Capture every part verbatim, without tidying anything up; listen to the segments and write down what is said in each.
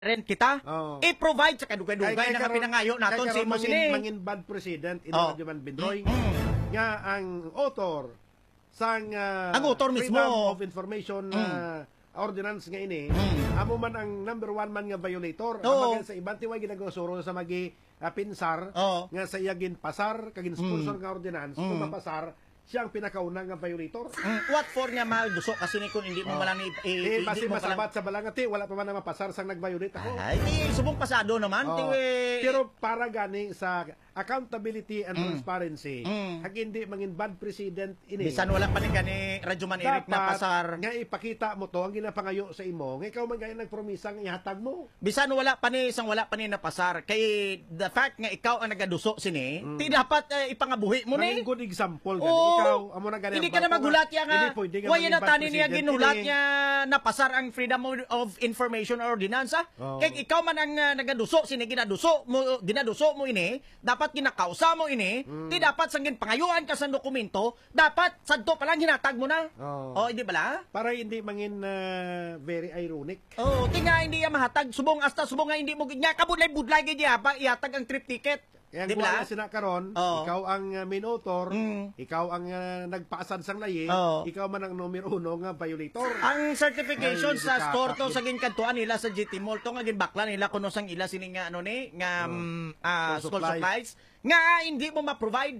rin kita Oh. i-provide sa kadugay-dugay na pinangayo naton si mo sini mangin bad president ino oh. Rajuman Bindroy mm. nga ang author sang uh, ang author mismo Freedom of Information na uh, ordinance nga ini mm. amo man ang number one man nga violator oh. amagan sa ibang tiway ginagosuro sa magi uh, pinsar oh. nga sa iyagin pasar kagin sponsor mm. nga ordinance mm. kung mapasar siya ang pinakauna nga violator. Mm, what for nga maduso kasi ni kung hindi mo oh. malang i, i, eh, basi masabat palang... sa balangati wala pa man na mapasar sang nag-violate ako. Ay, di subong pasado naman. Oh. Tiwe... Pero para gani sa accountability and mm. transparency, mm. hag hindi mangin bad president ini. Bisan wala pa ni gani Rajuman Eric na pasar. Nga ipakita mo to ang ginapangayo sa imo. Nga ikaw man gaya nagpromisa nga ihatag mo. Bisan wala pa ni isang wala pa ni na pasar kay the fact nga ikaw ang nagaduso sini, mm. ti dapat uh, ipangabuhi mo ni. Mangin good example gani oh. ikaw amo na gani. Hindi ka na magulat ya nga. Why na tani niya ginulat niya napasar ang Freedom of Information Ordinance. Oh. Kay ikaw man ang uh, nagaduso sini ginaduso mo ginaduso mo ini, dapat ginakausa mo ini, mm. ti dapat sanggin pangayuan ka sa dokumento, dapat sadto pa lang hinatag mo na. Oh, oh hindi bala? Para hindi mangin uh, very ironic. Oh, ti nga hindi ya mahatag subong hasta subong nga hindi mo nya kabudlay-budlay gid ya pa ihatag ang trip ticket. Kaya di ba sina karon, oh. ikaw ang uh, main author, mm. ikaw ang uh, nagpaasad sang layi, oh. ikaw man ang numero uno nga violator. Ang certification ay, sa store to sa ginkantuan nila sa G T Mall to nga ginbakla nila kuno sang ila sini nga ano ni nga oh. um, uh, school, school supplies. supplies nga hindi mo ma-provide.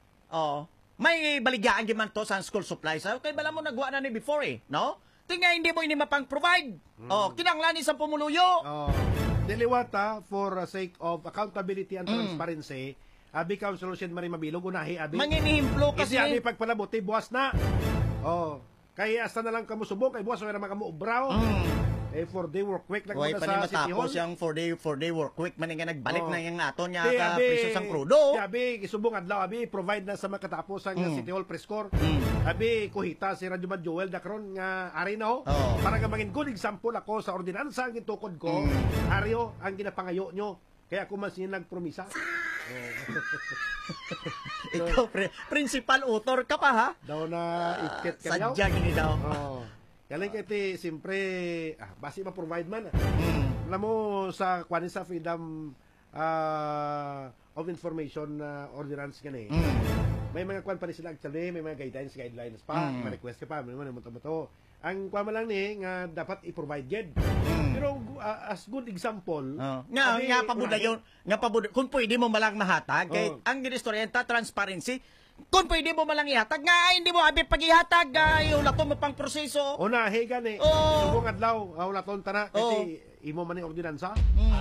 Oh, may baligyaan gyud man to sa school supplies. Kay bala mo nagwa na ni before eh, no? Tinga hindi mo ini mapang-provide. Mm. Oh, kinahanglan ni sa pumuluyo. Oh. Diliwata for uh, sake of accountability and transparency, mm. abi Councilor Shen Marie Mabilog unahi abi. Manginihimplo kasi. Kasi abi pagpalabuti buwas na. Oh, kaya hasta na lang kamo subong kay buwas wala makamu ubraw. Mm. Eh four day work week lang muna sa City Hall. Tapos yung four day four day work week man nga nagbalik oh. na yung ato niya di, ka abi, preso sang krudo. Di abi isubong adlaw abi provide na sa makatapos ang mm. City Hall press corps. Mm. Abi kuhita si Rajuman Joel Dacron nga ari no. Oh. Para nga maging good example ako sa ordinansa ang gitukod ko. Mm. Aryo ang ginapangayo nyo. Kaya ako man siya nagpromisa. Oh. Ikaw pre, principal author ka pa ha? Daw na itkit ka daw. Sadya gini daw. Oh. Kaya kaya siyempre, ah, basi ma-provide man. Mm. Alam mo, sa kwani sa Freedom uh, of Information uh, Ordinance ka na eh. Mm. May mga kwan pa rin sila actually, may mga guidelines, guidelines pa, mm. may request ka pa, may mga muto-muto. Ang kwan man lang ni, nga dapat i-provide ged. Mm. Pero uh, as good example, oh. nga, abi, nga pabuda yun, nga pabuda, kung pwede mo malang mahatag, oh. kay ang ginistoryenta, transparency, kung pwede mo malang ihatag nga, hindi mo abi pag-ihatag, yung lato mo pang proseso. O na, hey gani. Oh. Subong adlaw, ang laton tana, kasi oh. imo man yung ordinansa. Mm.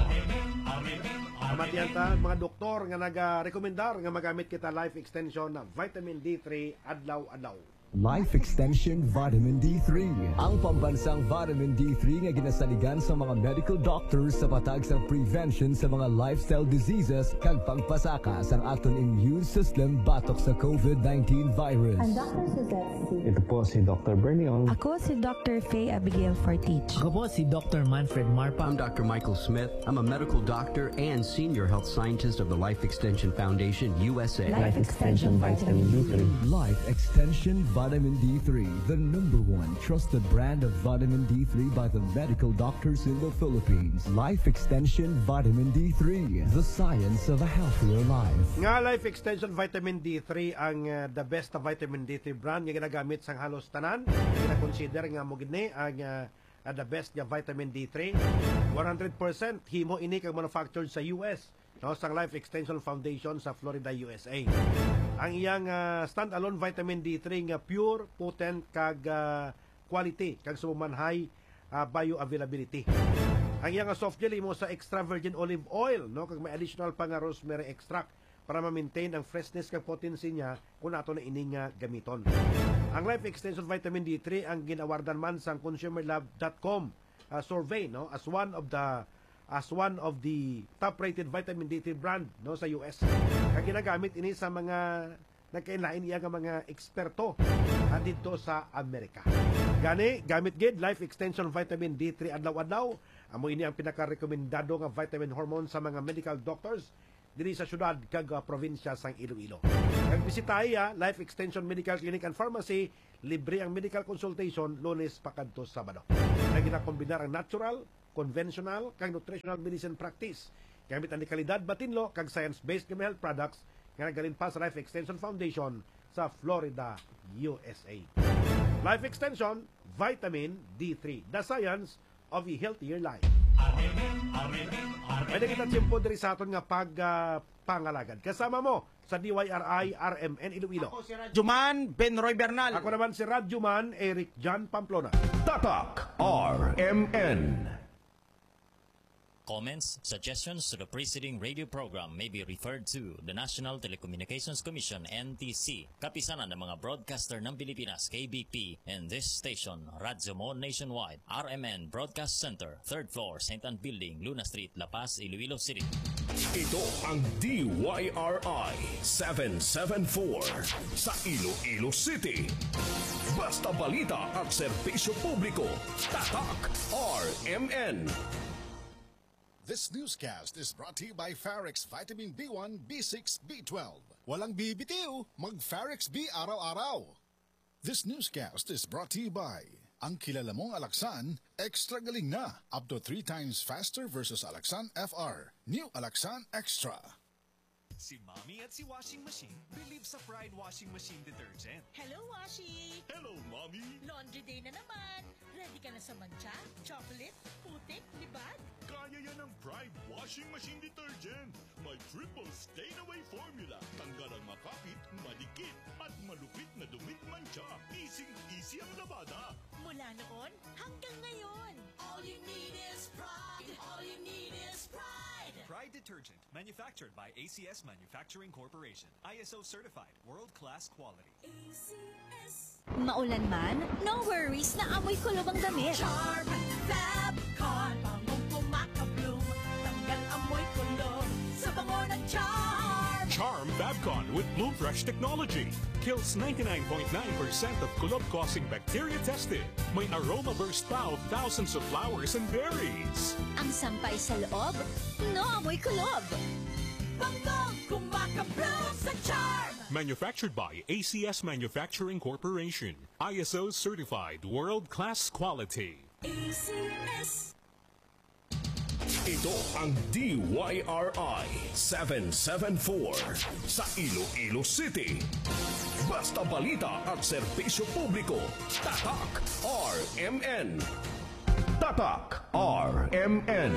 Amatian ta, mga doktor nga nag-rekomendar nga magamit kita life extension na vitamin D three adlaw-adlaw. Life Extension Vitamin D three. Ang pambansang vitamin D three nga ginasaligan sa mga medical doctors sa patag sa prevention sa mga lifestyle diseases kag pagpasaka sa aton immune system batok sa COVID nineteen virus. I'm Doctor Suzette C. Ito po si Doctor Bernie Ong. Ako si Doctor Faye Abigail Fortich. Ako po si Doctor Manfred Marpa. I'm Doctor Michael Smith. I'm a medical doctor and senior health scientist of the Life Extension Foundation, U S A. Life Extension Vitamin D three. Life Extension Vitamin D three, the number one trusted brand of vitamin D three by the medical doctors in the Philippines. Life Extension Vitamin D three, the science of a healthier life. Nga Life Extension Vitamin D three ang uh, the best na vitamin D three brand nga ginagamit sang halos tanan. Gina-consider nga mo gini ang uh, uh, the best nga vitamin D three. one hundred percent himo ini kag manufactured sa U S. No, sang Life Extension Foundation sa Florida, U S A. Ang iyang uh, stand-alone vitamin D three nga pure, potent kag uh, quality kag sumumanhay uh, bioavailability. Ang iyang uh, soft gel mo sa extra virgin olive oil, no, kag may additional pa nga rosemary extract para ma-maintain ang freshness kag potency niya kung ato na ining uh, gamiton. Ang Life Extension Vitamin D three ang ginawardan man sa consumer lab dot com uh, survey, no, as one of the as one of the top-rated vitamin D three brand no sa U S. Kag ginagamit ini sa mga nagkainlain iya nga mga eksperto uh, dito sa Amerika. Gani, gamit gid Life Extension Vitamin D three adlaw-adlaw. Amo ini ang pinaka-rekomendado nga vitamin hormone sa mga medical doctors diri sa syudad kag uh, probinsya sang Iloilo. Kag bisitahi Life Extension Medical Clinic and Pharmacy, libre ang medical consultation Lunes pakadto Sabado. Kag ginakombinar ang natural conventional kag nutritional medicine practice. Gamit ang kalidad batinlo kag science-based nga health products nga nagaling pa sa Life Extension Foundation sa Florida, U S A. Life Extension, Vitamin D three, the science of a healthier life. Pwede kita tiyempo diri sa aton nga pag uh, pangalagad. Kasama mo sa D Y R I R M N Iloilo. Ako si Radyoman Benroy Bernal. Ako naman si Radyoman Eric John Pamplona. Tatak R M N. Comments, suggestions to the preceding radio program may be referred to the National Telecommunications Commission N T C, kapisanan ng mga broadcaster ng Pilipinas K B P, and this station, Radyo Mo Nationwide, R M N Broadcast Center, third floor, Saint Anne Building, Luna Street, La Paz, Iloilo City. Ito ang D Y R I seven seven four sa Iloilo City. Basta balita at serbisyo publiko. Tatak R M N. This newscast is brought to you by Farex Vitamin B one, B six, B twelve. Walang bibitiw, mag-Farex B araw-araw. This newscast is brought to you by ang kilala mong Alaxan, extra galing na, up to three times faster versus Alaxan F R. New Alaxan Extra. Si Mommy at si Washing Machine believe sa Pride Washing Machine Detergent. Hello, Washi! Hello, Mommy! Laundry day na naman. Ready ka na sa mancha, chocolate, putik, libag? Kaya yan ang Pride Washing Machine Detergent. May triple stain-away formula. Tanggal ang makapit, madikit, at malupit na dumit mancha. Easy-easy ang labada. Mula noon hanggang ngayon. All you need is pride. All you need is pride. Pride Detergent, manufactured by A C S Manufacturing Corporation. I S O certified, world-class quality. A C S. Maulan man, no worries na amoy kulob ang damit. Charm, Fabcon, bangong pumakabloom. Tanggal amoy kulob sa bango ng Charm. Charm Fabcon with Bloom Fresh technology. Kills ninety-nine point nine percent of kulob-causing bacteria tested. May aroma burst pa of thousands of flowers and berries. Ang sampay sa loob, no amoy kulob. Bangong kumakabloom sa Charm. Manufactured by A C S Manufacturing Corporation. I S O certified, world-class quality. A C S. Ito ang D Y R I seven seven four sa Iloilo City. Basta balita at serbisyo publiko. Tatak R M N. Tatak R M N.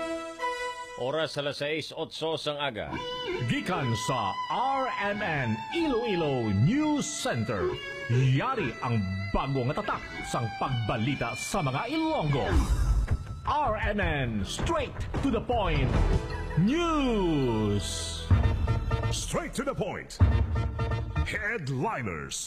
Oras alas sais otso sang aga. Gikan sa R M N Iloilo News Center. Yari ang bagong tatak sang pagbalita sa mga Ilonggo. R M N, straight to the point. News. Straight to the point. Headliners.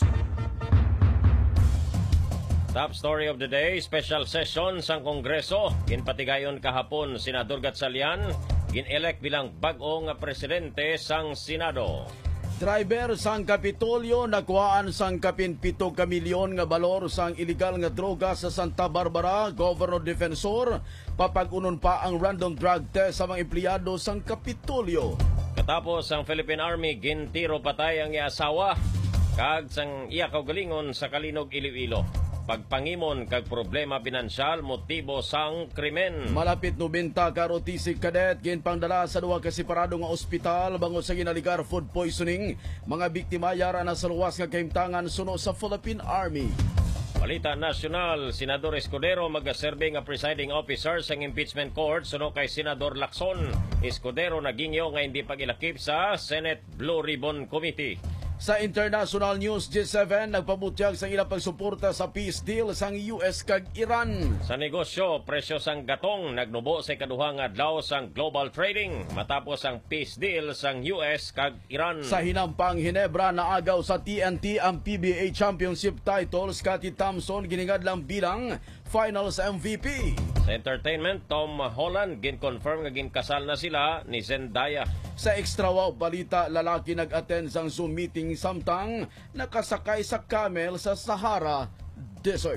Top story of the day, special session sang Kongreso. Ginpatigayon kahapon Senador Gatchalian, gin-elect bilang bag-o nga presidente sang Senado. Driver sang Kapitolyo nakuhaan sang kapinpito ka milyon nga balor sang illegal nga droga sa Santa Barbara. Governor Defensor papag-unon pa ang random drug test sa mga empleyado sang Kapitolyo. Katapos ang Philippine Army gintiro patay ang iasawa kag sang iya kaugalingon sa Kalinog, Iloilo. Pagpangimon kag problema pinansyal motibo sang krimen. Malapit nobenta ka autistic cadet ginpangdala sa duha ka separado nga ospital bangod sa ginaligar food poisoning. Mga biktima yara na sa luwas nga kahimtangan suno sa Philippine Army. Balita nasyonal, Senador Escudero magaserbe nga presiding officer sa impeachment court suno kay Senador Lacson. Escudero nagingyo nga hindi pag-ilakip sa Senate Blue Ribbon Committee. Sa international news, G seven nagpabutyag sa ilang pagsuporta sa peace deal sang U S kag Iran. Sa negosyo, presyo sang gatong nagnubo sa ikaduhang adlaw sang global trading matapos ang peace deal sang U S kag Iran. Sa hinampang Hinebra naagaw sa T N T ang P B A Championship titles. Cathy Thompson giningad lang bilang Finals M V P. Sa entertainment, Tom Holland gin-confirm nga ginkasal na sila ni Zendaya. Sa extra wow balita, lalaki nag-attend sang Zoom meeting samtang nakasakay sa camel sa Sahara Desert.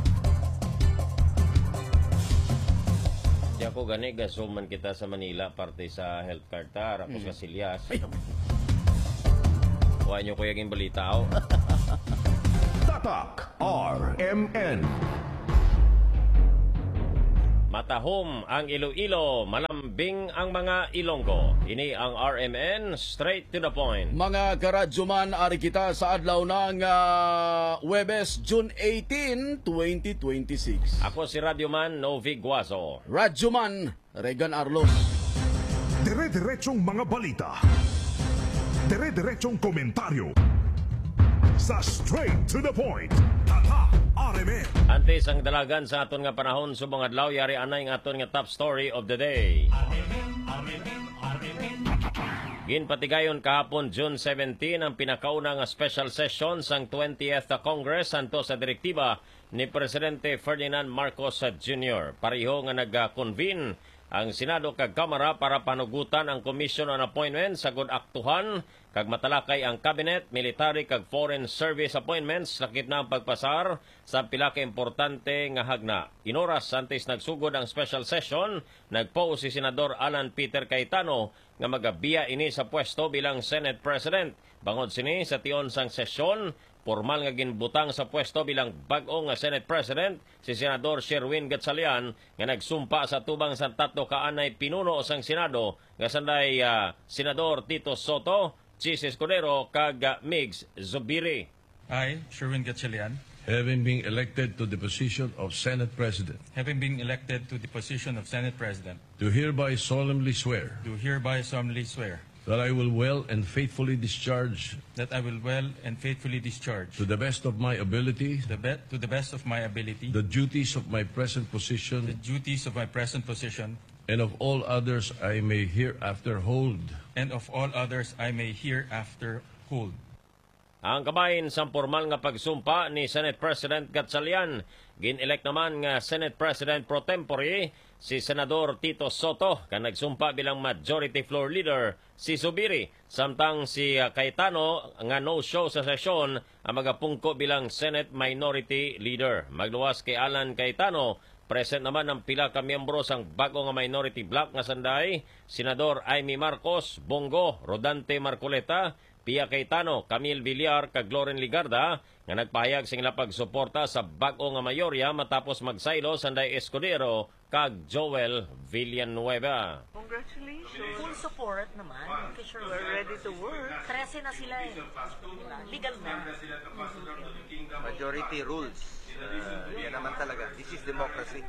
Diyan ko gani gasuman kita sa Manila parte sa health card ta rapos mm. Kasilyas. Huwag nyo ko yung balita ako. Tatak R M N. Matahom ang Iloilo, malambing ang mga Ilonggo. Ini ang R M N, straight to the point. Mga karadyoman, ari kita sa adlaw ng uh, Huwebes, June eighteen, twenty twenty-six. Ako si Radyoman Novi Guazo. Radyoman Regan Arlos. Dire-diretsong mga balita. Dire-diretsong komentaryo. Sa straight to the point. Tata R M N. Antes ang dalagan sa aton nga panahon subong adlaw yari anay nga aton nga top story of the day. Ginpatigayon kahapon June seventeenth ang pinakauna nga special session sang twentieth Congress anto sa direktiba ni Presidente Ferdinand Marcos Junior Pareho nga nag-convene ang Senado kag Kamara para panugutan ang Commission on Appointments sa good aktuhan kag matalakay ang Cabinet, Military kag Foreign Service Appointments lakip na ang pagpasar sa pila ka importante nga hagna. Inoras antes nagsugod ang special session, nagpao si Senador Alan Peter Cayetano nga magabiya ini sa pwesto bilang Senate President. Bangod sini sa tion sang sesyon, formal nga ginbutang sa pwesto bilang bag-o nga Senate President si Senador Sherwin Gatchalian nga nagsumpa sa tubang sa tatlo kaanay pinuno sang Senado nga sanday uh, Senador Tito Soto, Chis Escudero kag uh, Migs Zubiri. I, Sherwin Gatchalian, having been elected to the position of Senate President, having been elected to the position of Senate President, do hereby solemnly swear do hereby solemnly swear that I will well and faithfully discharge that I will well and faithfully discharge to the best of my ability the be- to the best of my ability the duties of my present position the duties of my present position and of all others I may hereafter hold and of all others I may hereafter hold. Ang kabahin sa formal nga pagsumpa ni Senate President Gatchalian, gin-elect naman nga Senate President pro tempore si Senador Tito Soto ka nagsumpa bilang Majority Floor Leader si Zubiri, samtang si Cayetano nga no-show sa sesyon ang magapungko bilang Senate Minority Leader. Magluwas kay Alan Cayetano, present naman ang pila ka miyembro sang bago nga minority bloc nga sanday, Senador Amy Marcos, Bongo, Rodante Marcoleta, Pia Cayetano, Camille Villar kag Loren Ligarda nga nagpahayag sa ila pagsuporta sa bag-o nga mayorya matapos magsaylo sanday Escudero kag Joel Villanueva. Congratulations. Full support naman. Okay, sure, we're ready to work. trese na sila eh. Legal na. Majority rules. Uh, yan naman talaga. This is democracy.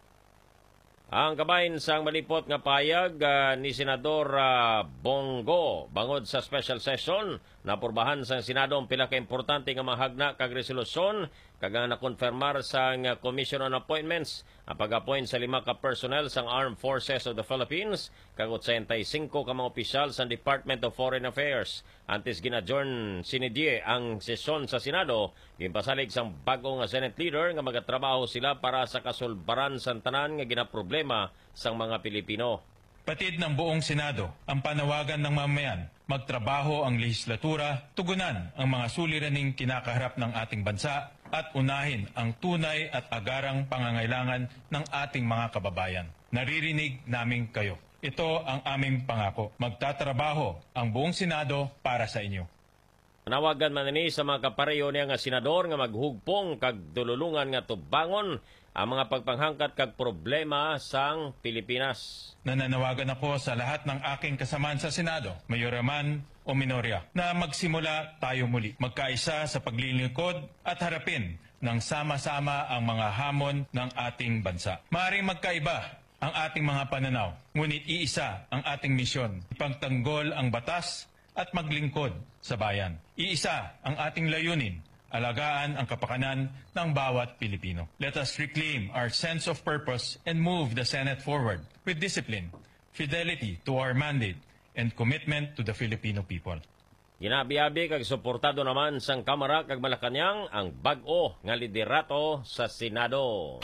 Ang kabahin sang malipot nga payag uh, ni Senador uh, Bongo bangod sa special session napurbahan sang Senado ang pila ka importante nga mahagna kag resolusyon kag nakonfirmar sang uh, Commission on Appointments ang pag-appoint sa lima ka personnel sang Armed Forces of the Philippines kag eighty-five ka mga opisyal sa Department of Foreign Affairs. Antes ginadjourn sinidye ang sesyon sa Senado, ginpasalig sang bago nga Senate leader nga magatrabaho sila para sa kasulbaran sa tanan nga ginaproblema sang mga Pilipino. Patid ng buong Senado ang panawagan ng mamayan, magtrabaho ang lehislatura, tugunan ang mga suliraning kinakaharap ng ating bansa at unahin ang tunay at agarang pangangailangan ng ating mga kababayan. Naririnig namin kayo. Ito ang aming pangako. Magtatrabaho ang buong Senado para sa inyo. Nawagan man ni sa mga kapareho niya nga senador nga maghugpong kag dululungan nga tubangon ang mga pagpanghangkat kag problema sang Pilipinas. Nananawagan ako sa lahat ng aking kasamaan sa Senado, mayoraman o minorya, na magsimula tayo muli, magkaisa sa paglilingkod at harapin ng sama-sama ang mga hamon ng ating bansa. Maaaring magkaiba ang ating mga pananaw, ngunit iisa ang ating misyon, ipagtanggol ang batas at maglingkod sa bayan. Iisa ang ating layunin, alagaan ang kapakanan ng bawat Pilipino. Let us reclaim our sense of purpose and move the Senate forward with discipline, fidelity to our mandate, and commitment to the Filipino people. Ginabi-abi kag suportado naman sang Kamara kag Malacañang ang bag-o nga liderato sa Senado.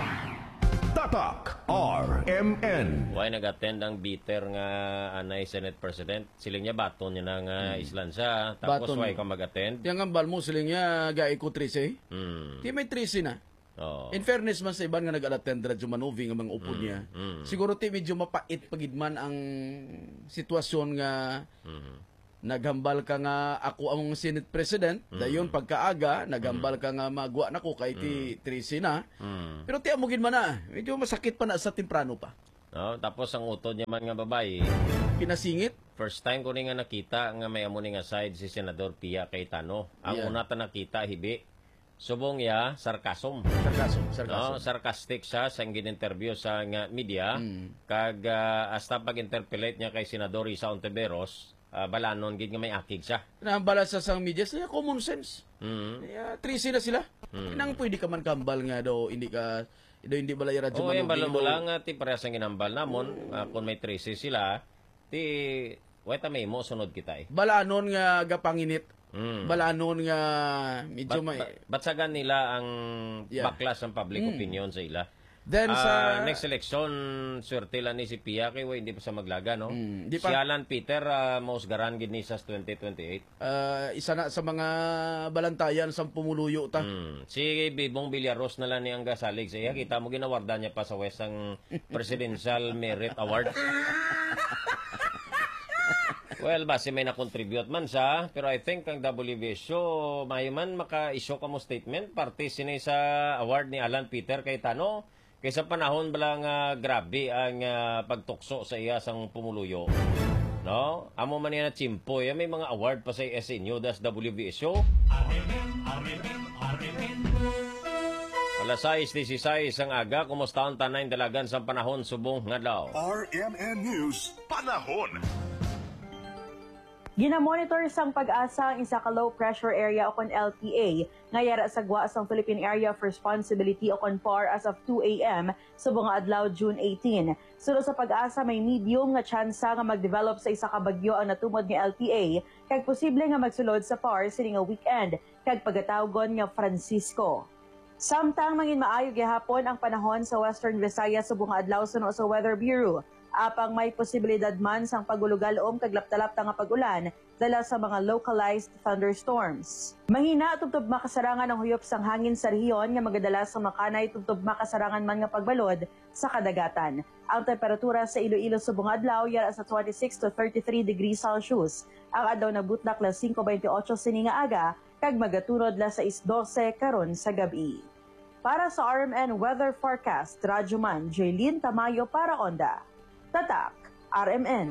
Tatak R M N. Why nag-attend ang bitter nga anay Senate President? Siling niya baton niya na nga hmm. islansa. Tapos baton. Why ka mag-attend? Yang ang balmo siling niya gai ko trese. Hmm. Di may trese na. Oh. In fairness man sa iban nga nag-attend radyo manuvi nga mga upo mm. niya. Mm. Siguro ti medyo mapait pagidman ang sitwasyon nga mm. naghambal ka nga ako ang Senate President, mm. dayon pagkaaga, naghambal ka nga magwa na ko kay ti mm. Tracy na. Mm. Pero tiya mo gid man na, medyo masakit pa na sa temprano pa. No, tapos ang utod niya man nga babae, pinasingit. First time ko ni nga nakita nga may amo ni nga side si Senador Pia Cayetano. Ang yeah. una ta nakita hibi, subong ya sarkasm. Sarkasm, sarkasm. No, sarcastic siya sa gin-interview sa nga media, mm. kag uh, hasta pag-interpellate niya kay Senador Risa Ontiveros. Uh, balanon gid nga may akig siya. Nambala sa sang media sa common sense. Mm. Yeah, trisi na sila. Mm. Nang pwede ka man kambal nga do hindi ka do hindi bala ira oh, yung balon mo lang ti parehas ang ginambal namon uh, kung may trisi sila ti weta may mo sunod kita eh. Balanon nga gapanginit. Mm. Balanon nga medyo Bat, may ba, batsagan nila ang yeah. baklas ng public mm. opinion sa ila. Then uh, sa next election, swerte lang ni si Pia kay way hindi pa sa maglaga, no? Mm, si Alan Peter uh, mausgaran gid ni sa twenty twenty-eight. Uh, isa na sa mga balantayan sa pumuluyo ta. Mm. Si Bibong Villaros na lang ni ang gasalig sa iya. Kita mo ginawarda niya pa sa West ang Presidential Merit Award. Well, base may na-contribute man siya, pero I think ang W B S O, may man maka-issue ka mo statement, parte sinay sa award ni Alan Peter Cayetano. Kaysa panahon bala nga grabe ang uh, pagtukso sa iya sang pumuluyo. No? Amo man yan na chimpoy. May mga award pa sa S N U das W B S O. Alas sais disisay ang aga. Kumusta ang tanay dalagan sa panahon subong nga daw? R M N News Panahon. Ginamonitor sang pag-asa ang isa ka low pressure area o kon L P A ngayara sa gwa sang Philippine Area of Responsibility o kon P A R as of two A M subong nga adlaw June eighteen. Sunod sa pag-asa may medium nga tsansa nga mag-develop sa isa ka bagyo ang natumod nga L P A kag posible nga magsulod sa P A R sini nga weekend kag pagatawgon nga Francisco. Samtang mangin maayo gihapon ang panahon sa Western Visayas subong nga adlaw suno sa Weather Bureau. Apang may posibilidad man sang pagulugalom kag laptalap nga pag-ulan dala sa mga localized thunderstorms. Mahina tubtob makasarangan ang huyop sang hangin sa rehiyon nga magadala sa makanay tubtob makasarangan man nga pagbalod sa kadagatan. Ang temperatura sa Iloilo subong adlaw yara sa twenty-six to thirty-three degrees Celsius. Ang adlaw na butlak la five twenty-eight sini nga aga kag magatunod la six twelve karon sa gabi. Para sa R M N Weather Forecast, Radyo Man, Jaylene Tamayo para Onda. Tatak, R M N.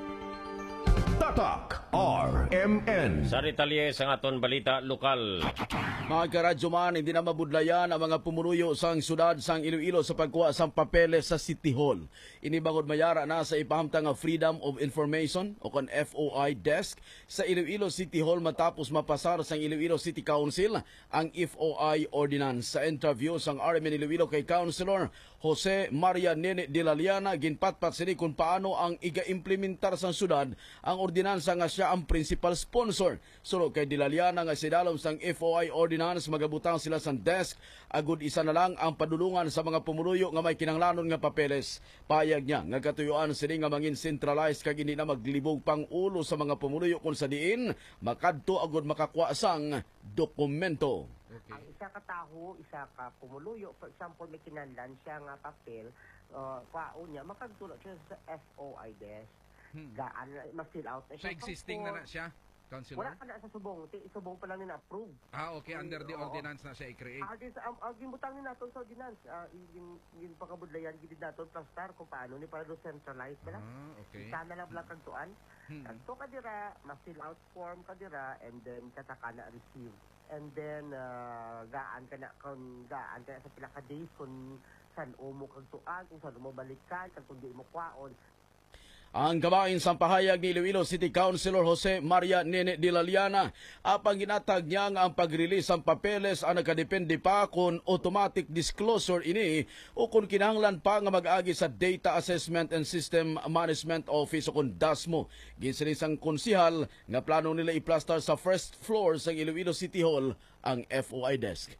Tatak, R M N. Sa detalye sa aton balita lokal. Mga karadyo man, hindi na mabudlayan ang mga pumunuyo sang syudad sang Iloilo sa pagkuha sang papeles sa City Hall. Inibangod mayara na sa ipahamtang nga Freedom of Information o kon F O I desk sa Iloilo City Hall matapos mapasar sang Iloilo City Council ang F O I ordinance. Sa interview sang R M N Iloilo kay Councilor Jose Maria Nene de la Liana, ginpatpat sini kung paano ang iga-implementar sang syudad ang ordinansa nga siya ang principal sponsor. Suro kay de la Liana nga sidalom sang F O I ordinance magabutang sila sang desk agud isa na lang ang padulungan sa mga pumuluyo nga may kinahanglanon nga papeles. Payag niya nga katuyuan sini nga mangin centralized kag hindi na maglibog pang ulo sa mga pumuluyo kung sa diin makadto agud makakuha sang dokumento. Okay. Ang isa ka taho, isa ka pumuluyo, for example, may kinahanglan siya nga papel, uh, kwao niya, makagtulog siya sa F O I desk. Hmm. Gaan, mag-fill out na siya. So existing na na siya, Councilor? Wala ka na sa subong, subong pa lang nila approve. Ah, okay, under the ordinance na siya i-create. Ah, ang um, gimbutang ni naton sa ordinance, uh, yung, yung pagkabudlayan, gilid naton, plastar kung paano, ni para do centralized ba lang. Ah, okay. Isa na lang lang kagtuan. Hmm. Kanto ka dira, ma-fill out form ka dira, and then kataka na receive. And then, uh, gaan ka na, kung gaan ka na sa pila ka days, kung saan mo kagtuan, kung saan mo balikan, kung di mo kwaon. Ang gabain sa pahayag ni Iloilo City Councilor Jose Maria Nene de la Liana, apang ginatag niya nga ang pag-release ng papeles ang nakadepende pa kung automatic disclosure ini o kung kinahanglan pa nga mag-agi sa Data Assessment and System Management Office o kung D A S M O. Ginsinisang konsihal nga plano nila i-plaster sa first floor sa Iloilo City Hall ang F O I desk.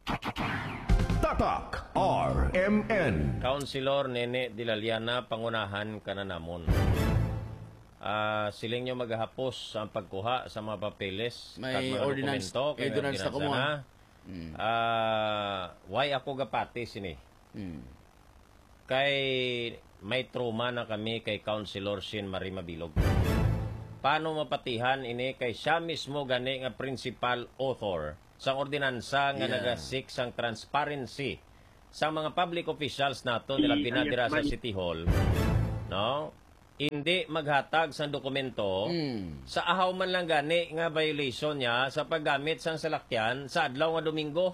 Tatak, R M N. Councilor Nene de la Liana, pangunahan ka na namon. Uh, siling nyo maghapos ang pagkuha sa mga papeles. May ordinance, kay ordinance na kumuha. Hmm. Uh, why ako gapati sini? Hmm. Kay may trauma na kami kay Councilor Shin Marie Mabilog. paano mapatihan ini kay siya mismo gani nga principal author sa ordinansa nga Yeah. nagasik sang transparency sa mga public officials nato nila pinadira sa City Hall, no? Hindi maghatag sa dokumento Mm. sa ahaw man lang gani nga violation niya sa paggamit sang salakyan sa adlaw nga Domingo.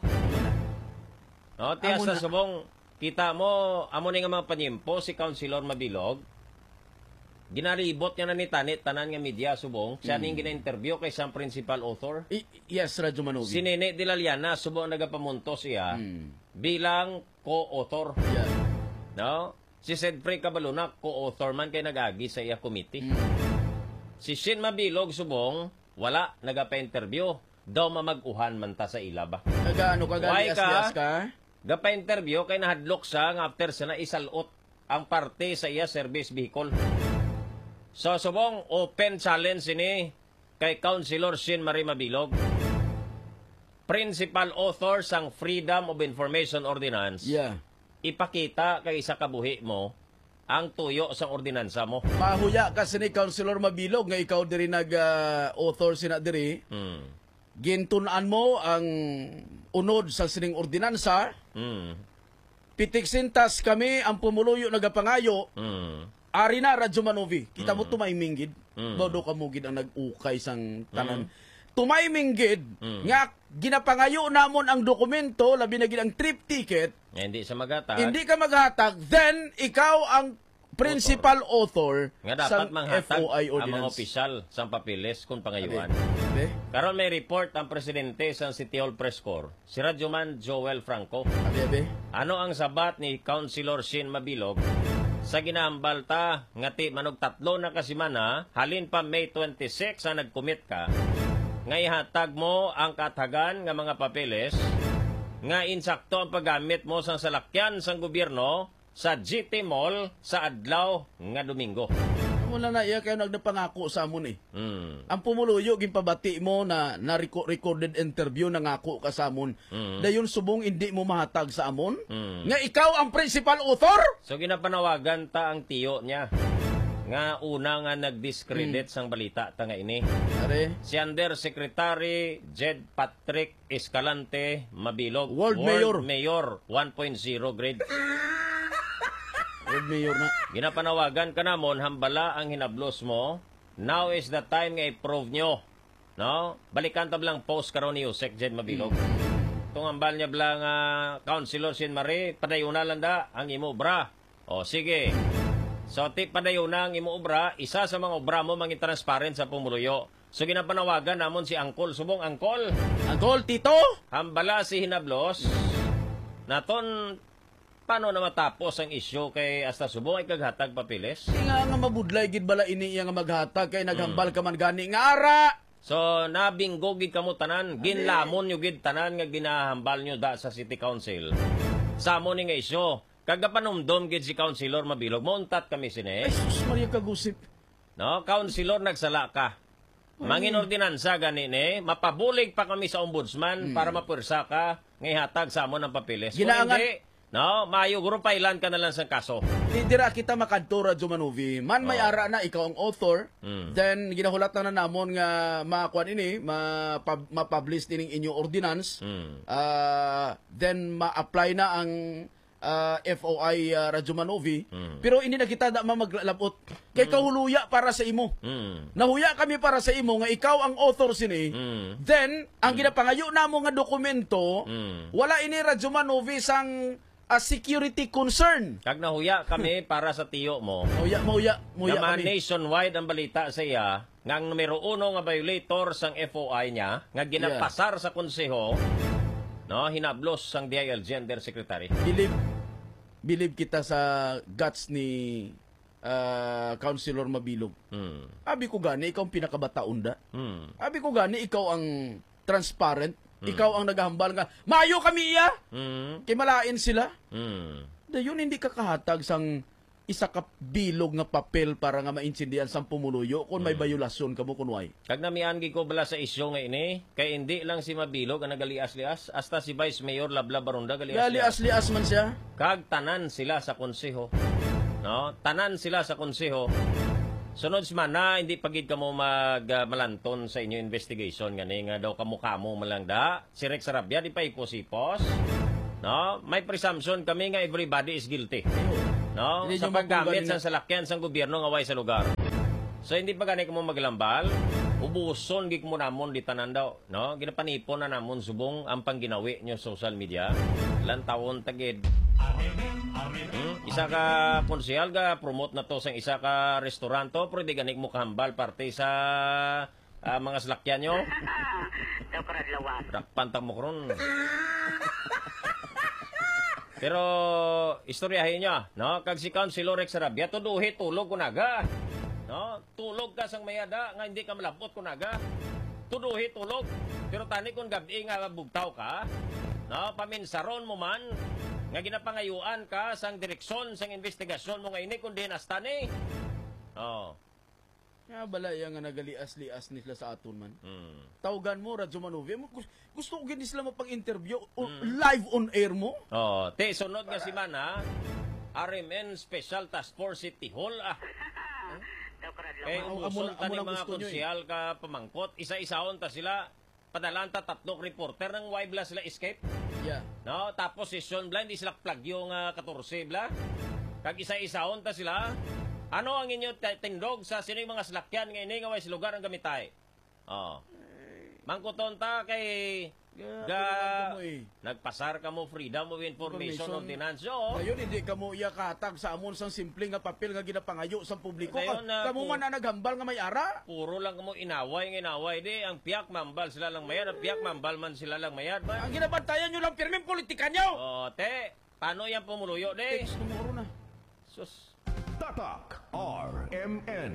No, tiya Amo sa na- subong kita mo amo ni nga mga panyimpo si Councilor Mabilog. Ginaribot niya na ni Tanit tanan nga media subong. Siya Mm. ning gina-interview kay sang principal author. I- yes, Radyo Manovi. Si Nene de la Liana subong nagapamuntos siya bilang co-author. Yeah. No? Si Sedfrey Cabaluna, co-author man kay nagagi sa iya committee. Si Shin Mabilog subong wala nagapa-interview. Daw mamag-uhan man ta sa ila ba? Nagaano ka, Why gali-as-lias ka? Gapa-interview kay nahadlok siya nga after siya na isalot ang parte sa iya service vehicle. So subong open challenge ini kay Councilor Shin Marie Mabilog. Principal author sang Freedom of Information Ordinance. Yeah. Ipakita kay isa kabuhi mo ang tuyo sa ordinansa mo. Mahuya kasi ni Councilor Mabilog nga ikaw diri nag-author sina diri. Hmm. Gintunan mo ang unod sa sining ordinansa. Hmm. Pitiksintas kami ang pumuluyo nagapangayo. Hmm. Ari na Radyo Manovi. Kita mo Mm. tumaymingid. Mm. Bodo ka mo gid ang nag-ukay sang tanan. Tumaymingid Mm. nga ginapangayo namon ang dokumento labi na gid ang trip ticket. Nga hindi sa magatag. Hindi ka maghatag, then ikaw ang principal author, Nga dapat sang manghatag F O I ang mga ordinance. opisyal sa papilis kung pangayuan. Abe. Karon may report ang presidente sa City Hall Press Corps, si Radyoman Joel Franco. Abe, abe. Ano ang sabat ni Councilor Shin Mabilog sa ginahambal ta nga ti manog tatlo na kasimana halin pa May twenty-six sa nagkumit ka nga ihatag mo ang katagan nga mga papeles nga insakto ang paggamit mo sa salakyan sang gobyerno sa G T Mall sa adlaw nga Domingo. Muna na iya kayo nagdapangako sa amon eh. Mm. Ang pumuluyo ginpabati mo na na recorded interview na ngako ka sa amon. Mm. Dayon subong hindi mo mahatag sa amon. Mm. Nga ikaw ang principal author? So ginapanawagan ta ang tiyo niya nga una nga nag-discredit sang balita ta nga ini. Are. Si Undersecretary Jed Patrick Escalante Mabilog, World Mayor. Mayor one point oh grade. World Mayor na. Ginapanawagan ka namon hambala ang hinablos mo. Now is the time nga i-prove nyo. No? Balikan ta blang post karon ni Yusek Jed Mabilog. Tung hambal niya blang uh, Councilor Shin Marie, padayuna lang da ang imo obra. O sige. So ti padayuna ang imo obra, isa sa mga obra mo mangin transparent sa pumuluyo. So ginapanawagan namon si Angkol, subong Angkol. Angkol Tito, hambala si hinablos. Naton paano na matapos ang isyu kay hasta subong ay kaghatag papilis? nga nga mabudlay gid bala ini iya nga maghatag kay naghambal ka man gani nga ara. So nabinggo gid kamo tanan, ginlamon yo gid tanan nga ginahambal nyo da sa City Council. Samo ni nga isyu, kagapanumdom gid si Councilor Mabilog, montat kami sini. Ay sus Maria kagusip. No, Councilor nagsala ka. Mangin ordinansa gani ni, mapabulig pa kami sa ombudsman Hmm. para mapwersa ka nga ihatag sa amon ang papilis. Kung Ginaangan- hindi, no, mayo guro pailan ka na lang sa kaso. Di dira kita makadto Radyo Manovi. Man may Oh. ara na ikaw ang author. Mm. Then ginahulat na namon nga makuan ini, ma-pub- ma-publish dining inyong ordinance. Mm. Ah, then ma-apply na ang ah, F O I uh, Radyo Manovi. Mm. Pero hindi na kita da mamaglalabot. Kay kahuluya para sa imo. Mm. Nahuya kami para sa imo nga ikaw ang author sini. Mm. Then ang ginapangayo namo nga dokumento, Mm. wala ini Radyo Manovi sang a security concern. Kag nahuya kami para sa tiyo mo. Mauya, mauya, mauya Naman kami. nationwide ang balita sa iya nga ang numero uno nga violator sang F O I niya nga ginapasar sa konseho, no, hinablos sang D I L G Undersecretary. Believe, believe kita sa guts ni uh, Councilor Mabilog. Hmm. Abi ko gani, ikaw ang pinakabataon da. Hmm. Abi ko gani, ikaw ang transparent. Hmm. Ikaw ang naghahambal nga, mayo kami iya! Hmm. Kay malain sila. Hmm. Dayon hindi ka kahatag sang isa ka bilog nga papel para nga maintindihan sang pumuluyo kung may bayulasyon ka mo kunway. Kag namian gi ko bala sa isyu nga ini, kay hindi lang si Mabilog ang nagalias-lias, hasta si Vice Mayor Labla Baronda galias-lias. Galias-lias man siya. Kag tanan sila sa konseho. No, tanan sila sa konseho Sunod man na, hindi pagid ka mo mag, uh, malanton sa inyo investigation. Gani nga daw kamukha mo malangda. Si Rex Sarabia, di pa ipos-ipos. No? May presumption kami nga everybody is guilty. No? Hindi Sa nyo paggamit mapunggaling- sa salakyan sa gobyerno nga way sa lugar. So hindi pa gani ka mo maglambal. Ubuson gik mo namon di tanan daw. No? Ginapanipon na namon subong ang pangginawi nyo social media. Ilan taon tagid. Hmm? Isa ka konsyal ga promote na to sa isa ka restauranto pero di ganik mo kahambal parte sa ah, mga salakyan nyo. Pantang mo kron. Pero istoryahin nyo, no? Kag si Councilor Rex Sarabia, tuduhi tulog kunaga. No? Tulog ka sang mayada nga hindi ka malabot kunaga. Tuduhi tulog. Pero tani kung gabi nga bugtaw ka, no? Paminsaron mo man nga ginapangayuan ka sang direksyon sang investigasyon mo nga ini kundi nastani. Oh. Nga bala yang nga nagalias-lias nila sa aton man. Hmm. Tawgan mo, Radyo Manuve. Mo- gus- Gusto ko gini sila mapang-interview o- live on air mo. Oh, te sunod nga si Mana, R M N Special Task Force City Hall ah. Eh, Amo- umuson amo- ta ni amo na mga gusto nyo eh. konsyal ka pamangkot, isa-isaon ta sila, padalanta tatlong reporter ng why bla sila escape. Yeah. No, tapos si Sean Bla, hindi sila plug yung uh, fourteen bla. Kag isa-isaon ta sila. Ano ang inyo t- tindog sa sino yung mga salakyan nga ini nga way sa lugar ang gamitay? Oh. Mangkuton ta kay ga nagpasar ka mo freedom of information ordinance. Oh. Ngayon, hindi ka mo iyakatag sa amon sang simple nga papel nga ginapangayo sa publiko. Ngayon, Ka- na Kamu pu- man na naghambal nga may ara. Puro lang mo inaway ng inaway di. Ang piyak mambal sila lang mayad. Ang piyak mambal man sila lang mayad. Ba? Ang ginabantayan nyo lang pirming politika nyo. Oh, te. Paano yan pumuluyo, de? Text numero na. Sus. Tatak R M N.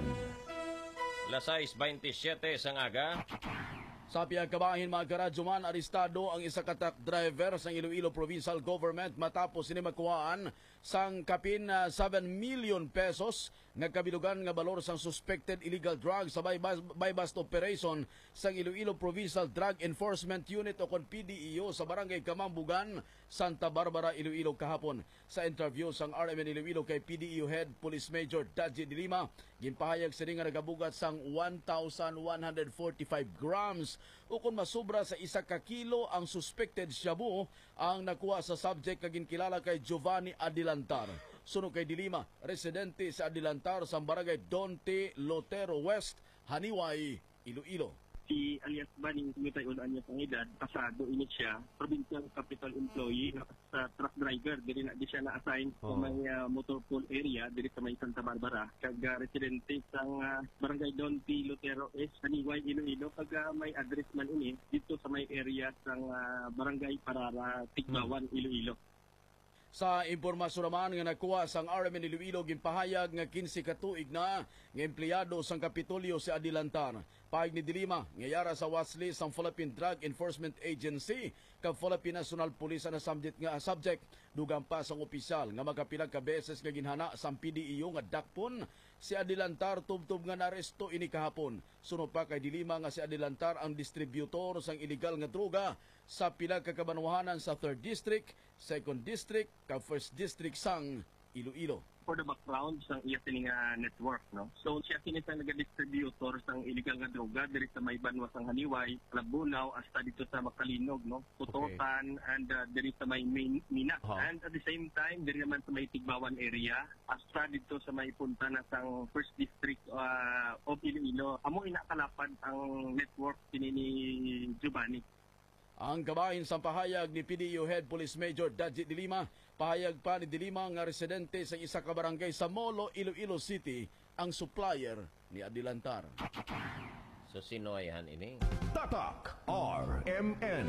alas sais twenty-seven sang aga. Sa piyang kabahin mga karadyo man, arestado ang isa ka truck driver sa Iloilo Provincial Government matapos sini makuhaan sang kapin na seven million pesos nga kabilugan nga balor sang suspected illegal drugs sa buy-bust operation sang Iloilo Provincial Drug Enforcement Unit o kon P D E O sa barangay Kamambugan, Santa Barbara, Iloilo kahapon. Sa interview sang R M N Iloilo kay P D E O Head Police Major Dadji Dilima, ginpahayag sini nga nagabugat sang one thousand one hundred forty-five grams o kung masubra sa isa ka kilo ang suspected shabu ang nakuha sa subject na ginkilala kay Giovanni Adilantar. Sunog kay Dilima, residente sa Adilantar sa barangay Donte Lotero West, Haniway, Iloilo. Si alias Baning Tumitay Ulaan niya pangedad, pasado init siya, provincial capital employee sa truck driver, diri na di siya na-assign sa Oh. may uh, motor pool area diri sa may Santa Barbara. Kag uh, residente sang uh, barangay Donte Lotero S, Haniway, Iloilo, kag uh, may address man ini dito sa may area sang uh, barangay Parara, Tigbawan, Iloilo. Sa impormasyon naman nga nakuha sang R M N Iloilo ginpahayag nga fifteen ka tuig na nga empleyado sang Kapitolyo si Adilantar. Pahig ni Dilima nga yara sa watchlist sang Philippine Drug Enforcement Agency kag Philippine National Police na subject nga subject dugang pa sang opisyal nga magapilang ka beses nga ginhana sang P D E O nga dakpon si Adilantar tubtob nga naresto ini kahapon. Sunod pa kay Dilima nga si Adilantar ang distributor sang illegal nga droga sa pila ka kabanwahanan sa third District, second District, kag first District sang Iloilo. For the background sang iya kini nga network, no. So siya kini sa nagadistributor sang illegal nga droga diri sa may banwa sang Haniway, Labunaw hasta dito sa Makalinog, no. Putotan and uh, diri sa may main, Mina. Uh-huh. And at the same time diri naman sa may Tigbawan area hasta dito sa may punta na sang first district uh, of Iloilo. Amo ina kalapad ang network kini ni Giovanni. Ang kabahin sa pahayag ni P D E O Head Police Major Dadji Dilima, pahayag pa ni Dilima nga residente sa isa ka barangay sa Molo, Iloilo City, ang supplier ni Adilantar. So sino ayan ini? Tatak R M N.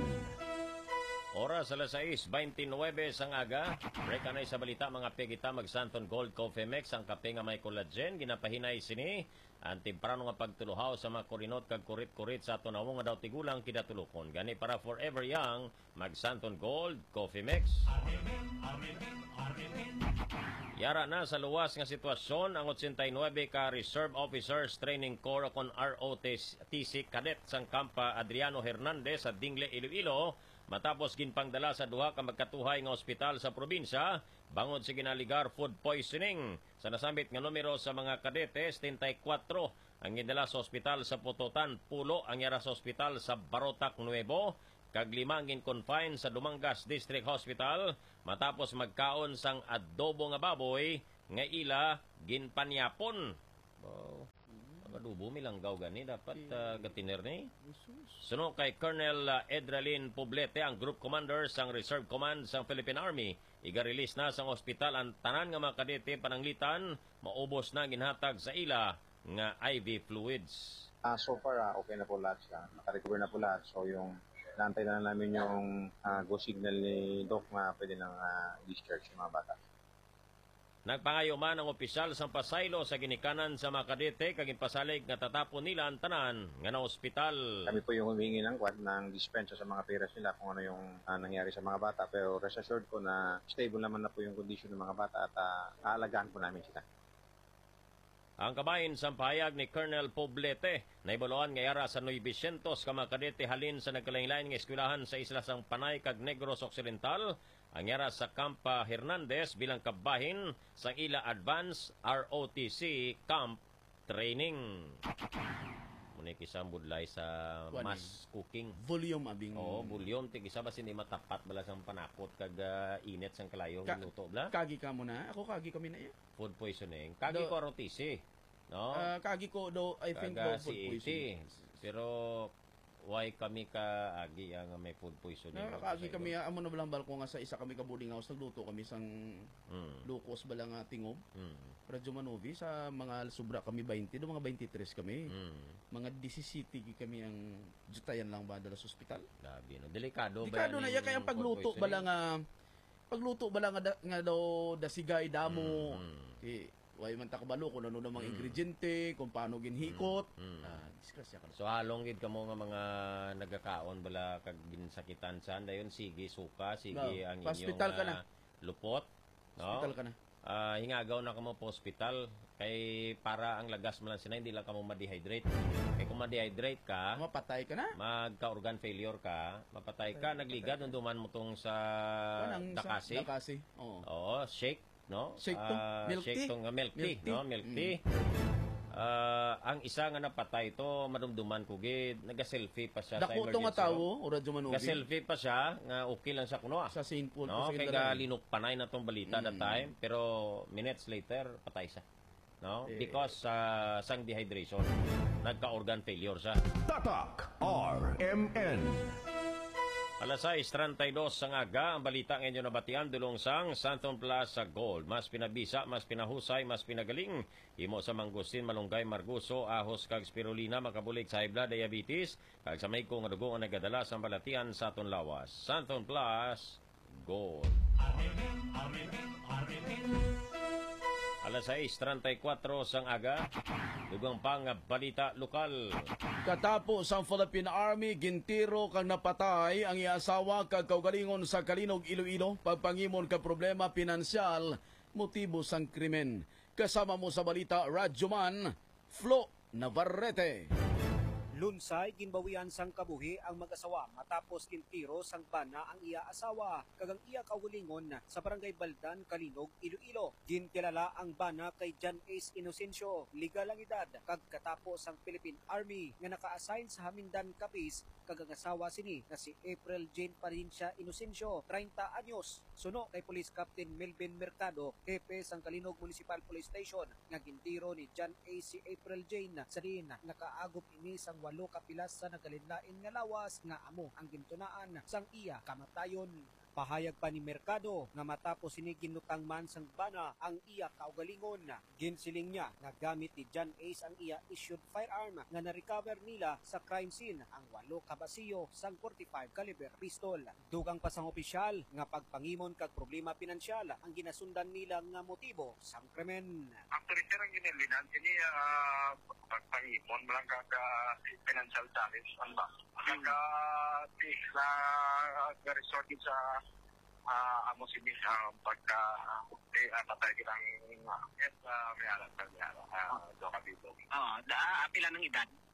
Oras alas sais twenty-nine sang aga. Break anay sa balita mga pegita mag Santon Gold Coffee Mix ang kape nga may collagen ginapahinay sini ang temprano nga pagtuluhaw sa mga kurinot kag kurit-kurit sa tunawong nga daw tigulang kidatulokon. Gani para forever young mag Santon Gold Coffee Mix. Yara na sa luwas nga sitwasyon ang eighty-nine ka Reserve Officers Training Corps kon R O T C Cadet sang Kampa Adriano Hernandez sa Dingle, Iloilo matapos ginpangdala sa duha ka magkatuhay nga ospital sa probinsya bangod sa ginaligar food poisoning. Sa nasambit nga numero sa mga kadetes, thirty-four ang gidala sa ospital sa Pututan, pulo ang yara sa ospital sa Barotac Nuevo, kag lima ang confine sa Dumangas District Hospital matapos magkaon sang adobo nga baboy nga ila ginpanyapon. Oh, adobo milanggaw gani dapat uh, gatiner ni. Suno kay Colonel uh, Edralin Poblete, ang Group Commander sang Reserve Command sang Philippine Army. Iga-release na sang ospital ang tanan nga mga kadete pananglitan, maubos na ginhatag sa ila nga I V fluids. Uh, so far, uh, okay na po lahat siya. Naka-recover na po lahat. So yung naantay na namin yung uh, go signal ni Doc na pwede nang uh, discharge yung mga bata. Nagpangayo man ang opisyal sa pasaylo sa ginikanan sa mga kadete kag ipasalig nga tatapon nila ang tanan nga na ospital. Kami po yung humingi ng kwad ng dispensa sa mga peras nila kung ano yung uh, nangyari sa mga bata. Pero rest assured po na stable naman na po yung condition ng mga bata at uh, aalagaan po namin sila. Ang kabahin sa pahayag ni Colonel Poblete na ibaloan nga yara sa nine hundred ka mga kadete halin sa nagkalain-lain nga eskwelahan sa isla sang Panay kag Negros Occidental, ang yara sa Campa Hernandez bilang kabahin sa ila Advanced R O T C Camp Training. Muna kisambudlay sa mass cooking. Volume abing. Oo, volume. Tigisa ba hindi matapat bala sang panakot kag uh, init sang kalayo Ka- luto bla? Kagi ka muna. Ako kagi kami na iya. Food poisoning. Kagi Do, ko R O T C. No? Uh, kagi ko do I think do food poisoning. Pero why kami ka agi ang may food poisoning? No, kagi kami amo na balambal ko nga sa isa kami ka boarding house nagluto kami sang mm. lukos bala nga tingob. Mm. Radyo Manovi sa mga sobra kami twenty do mga twenty-three kami. Mm. Mga seventeen kami ang jutayan lang ba dala sa ospital. Labi no. Delikado, Delikado ba? Delikado na ya kay ang pagluto bala nga pagluto bala nga, da, nga daw dasigay damo. Mm. Eh, way man ta kabalo kung ano namang mm. ingrediente, kung paano ginhikot. Mm. Ah, disgrasya ka. So halong gid kamo nga mga nagakaon bala kag ginsakitan san dayon sige suka, sige no. ang inyong hospital ka na. lupot, no? Hospital ka na. Uh, hingagaw na kamo po hospital kay para ang lagas man lang sina hindi lang kamo ma-dehydrate. Kay kung ma-dehydrate ka, mapatay ka na. Magka-organ failure ka, mapatay ka, nagligad nunduman mo tong sa Dakasi. Sa Dakasi. Oo. Oo, shake, no? Shake to, uh, milk shake tea. tong uh, milk tea, milk tea. no? Milk mm. tea. Uh, ang isa nga napatay to madumduman ko gid, naga-selfie pa siya Dako to nga tawo, ora Radyo Manovi. Naga-selfie pa siya nga okay lang siya kuno. Sa Saint Paul no? sa Kay galinok panay na tong balita mm. that time, pero minutes later patay siya. No? Eh. Because uh, sang dehydration, nagka-organ failure siya. Tatak R M N. Alas sais trentay-dos sang aga, ang balita ngayon nabatian dulong sang Santon Plaza Gold. Mas pinabisa, mas pinahusay, mas pinagaling. Imo sa Mangustin, Malunggay, Marguso, Ahos, kag Spirulina, makabulig sa high blood diabetes, kag sa may kong dugo ang nagadala sa balatian sa aton lawas. Santon Plaza Gold. Alas sais trentay-kwatro sang aga, dugang pang balita lokal. Katapos ang Philippine Army gintiro kang napatay ang iasawa kag kaugalingon sa Kalinog, Iloilo, pagpangimon ka problema pinansyal, motibo sang krimen. Kasama mo sa balita Radyo Man, Flo Navarrete. Lunsay, ginbawian sang kabuhi ang mag-asawa matapos gintiro sang bana ang iya asawa kagang iya kaugalingon sa Barangay Baldan, Kalinog, Iloilo. Gintilala ang bana kay John Ace Inocencio, legal ang edad, kag katapos ang Philippine Army nga naka-assign sa Hamindan Capiz kagang asawa sini na si April Jane Parincia Inocencio, thirty anyos. Suno kay Police Captain Melvin Mercado, hepe sang Kalinog Municipal Police Station, nga gintiro ni John Ace si April Jane sa din nakaagop ini sang walo kapilas sa nagalinlain nga lawas nga amo ang gintunaan sang iya kamatayon. Pahayag pa ni Mercado nga matapos ini ginutang man sang bana ang iya kaugalingon, ginsiling niya na gamit ni John Ace ang iya issued firearm nga na-recover nila sa crime scene ang walo kabasiyo sang forty-five caliber pistol. Dugang pa sang opisyal nga pagpangimon kag problema pinansyal ang ginasundan nila nga motibo sang krimen. Actually, sir, ang ginilinan, ini uh, pagpangimon, malang kag uh, financial challenge, ano ba? Kag uh, na resort sa uh, amo sinis ang pagka eh, patay kitang uh, yes, uh, may alam ka may alam uh, doon ka dito. Oo, da, pila ng edad?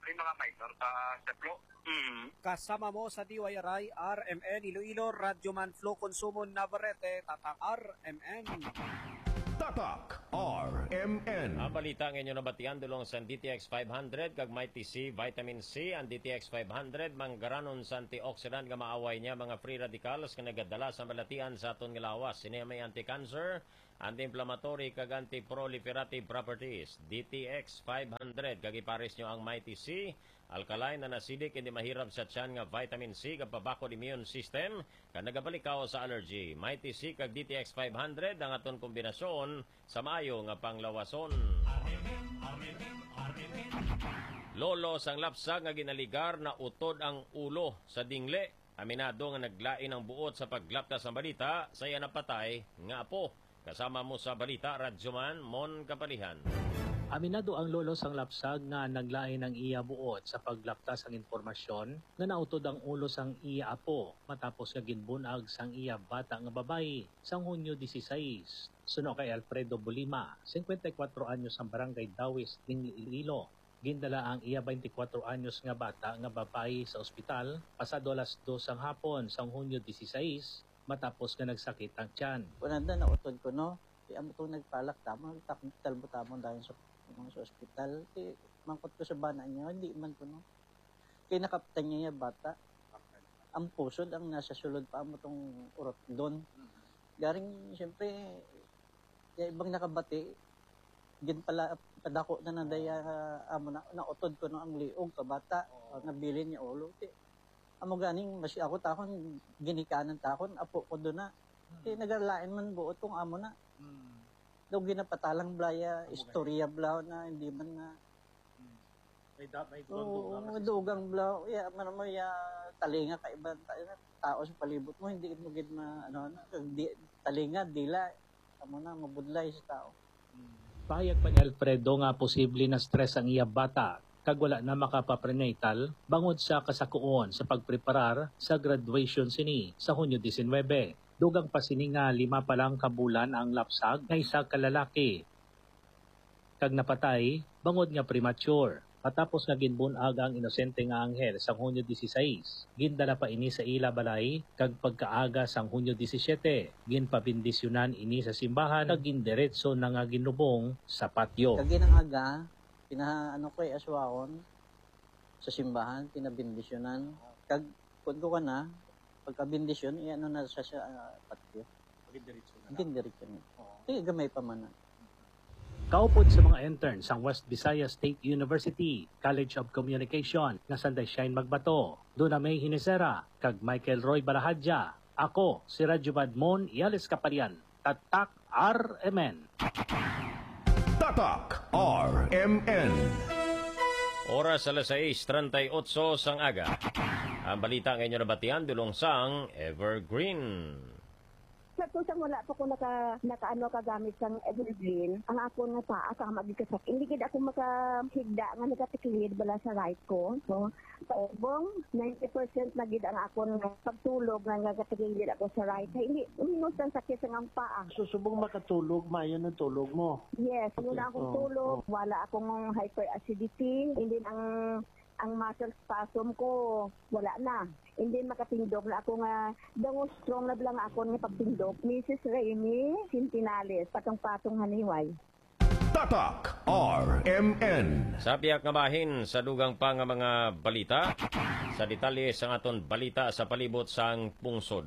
may mga minor sa Seplo. Mm-hmm. Kasama mo sa D Y R I, R M N Iloilo, Radyoman Flo Consumo Navarrete, Tatak R M N. Tatak R M N. Ang balita ngayon nabatian dulong sa D T X five hundred kag Mighty C Vitamin C. Ang D T X five hundred manggaranon sa antioxidant nga maaway niya mga free radicals nga nagadala sa balatian sa aton nga lawas. Sini may anti-cancer, anti-inflammatory kag anti-proliferative properties. D T X five hundred kag ipares nyo ang Mighty C, alkaline na acidic, hindi mahirap sa tiyan nga vitamin C kag pabakod immune system kag nagabalikaw sa allergy. Mighty C kag D T X five hundred ang aton kombinasyon sa maayo nga panglawason. Lolo sang lapsag nga ginaligar na utod ang ulo sa dingle. Aminado nga naglain ang buot sa paglaptas ng balita sa iya napatay nga apo. Kasama mo sa balita, Radyoman Mon Kapalihan. Aminado ang lolo sang lapsag nga naglain ang iya buot sa paglaptas ang impormasyon nga nautod ang ulo sang iya apo matapos nga ginbunag sang iya bata nga babayi sang Hunyo disiseis. Suno kay Alfredo Bulima, fifty-four anyos ang barangay Dawis, Dingle, Iloilo. Gindala ang iya twenty-four anyos nga bata nga babayi sa ospital pasado alas dos ang hapon sang Hunyo disiseis matapos nga nagsakit ang tiyan. Kunanda na utod ko no, di amo to nagpalak tama, takmital mo tamon dahil sa mga sa ospital. Di mangkot ko sa bana niya, hindi man ko no. Kaya nakaptan niya yung bata. Ang pusod ang nasa sulod pa mo tong urot doon. Garing siyempre, yung ibang nakabati, gin pala padako na nadaya amo na nautod ko no ang liog ka bata, oh. Nabilin niya ulo. Di, amo ganing masya ako takon ginikanan takon apo ko do na hmm. eh nagarlain man buot kung amo na hmm. daw ginapatalang blaya okay. Istorya blaw na hindi man na hmm. may da may dugang oh, dugang blaw ya man mo ya talinga ka ibang tao sa palibot mo hindi mo gid ma ano di, talinga dila amo na mabudlay sa tao. hmm. Pahayag pa ni Alfredo nga posible na stress ang iya bata kag wala na makapaprenatal bangod sa kasakuon sa pagpreparar sa graduation sini sa Hunyo nineteen. Dugang pa sini nga lima pa lang kabulan ang lapsag nga isa ka lalaki. Kag napatay bangod nga premature. Patapos nga ginbunag ang inosente nga anghel sa Hunyo disiseis, gindala pa ini sa ila balay kag pagkaaga sang Hunyo disisiete, ginpabindisyonan ini sa simbahan kag gindiretso na nga ginubong sa patio. Kag ginang pina ano ko ay aswaon sa simbahan, pinabindisyonan. Kag kun ko kana pagka-bindisyon i ano na sa sa uh, patio. Gindiretso na. Gindiretso na. Di gamay pa man. Kaupod sa mga interns ang West Visayas State University College of Communication nga Sanday Shine Magbato. Doon na may Hinesera kag Michael Roy Barahadja. Ako si Radyoman Mon Iales Kapalian. Tatak R M N. Tatak R M N. Oras alas sais treinta-eight sang aga. Ang balita ngayon na batian dulong sang Evergreen. Sa tusang wala po ko naka, naka ano kagamit sang Evergreen, ang ako nga taas ang magigasak. Hindi gid ako makahigda nga nagatiklid bala sa right ko. So, paubong ninety percent na gid ang ako nga pagtulog nga nagatiklid ako sa right. Ay, hindi uminos ang sakit sa ang paa. Susubong makatulog, mayon ang tulog mo. Yes, wala akong tulog, wala akong hyperacidity, hindi ang ang muscle spasm ko wala na. Hindi makapindog na ako nga dango strong na lang ako nga pagpindog. Missus Remy Sintinales, patong-patong haniway. Tatak R M N. Sa piyak nga bahin sa dugang pa nga mga balita, sa detalye sa aton balita sa palibot sang pungsod.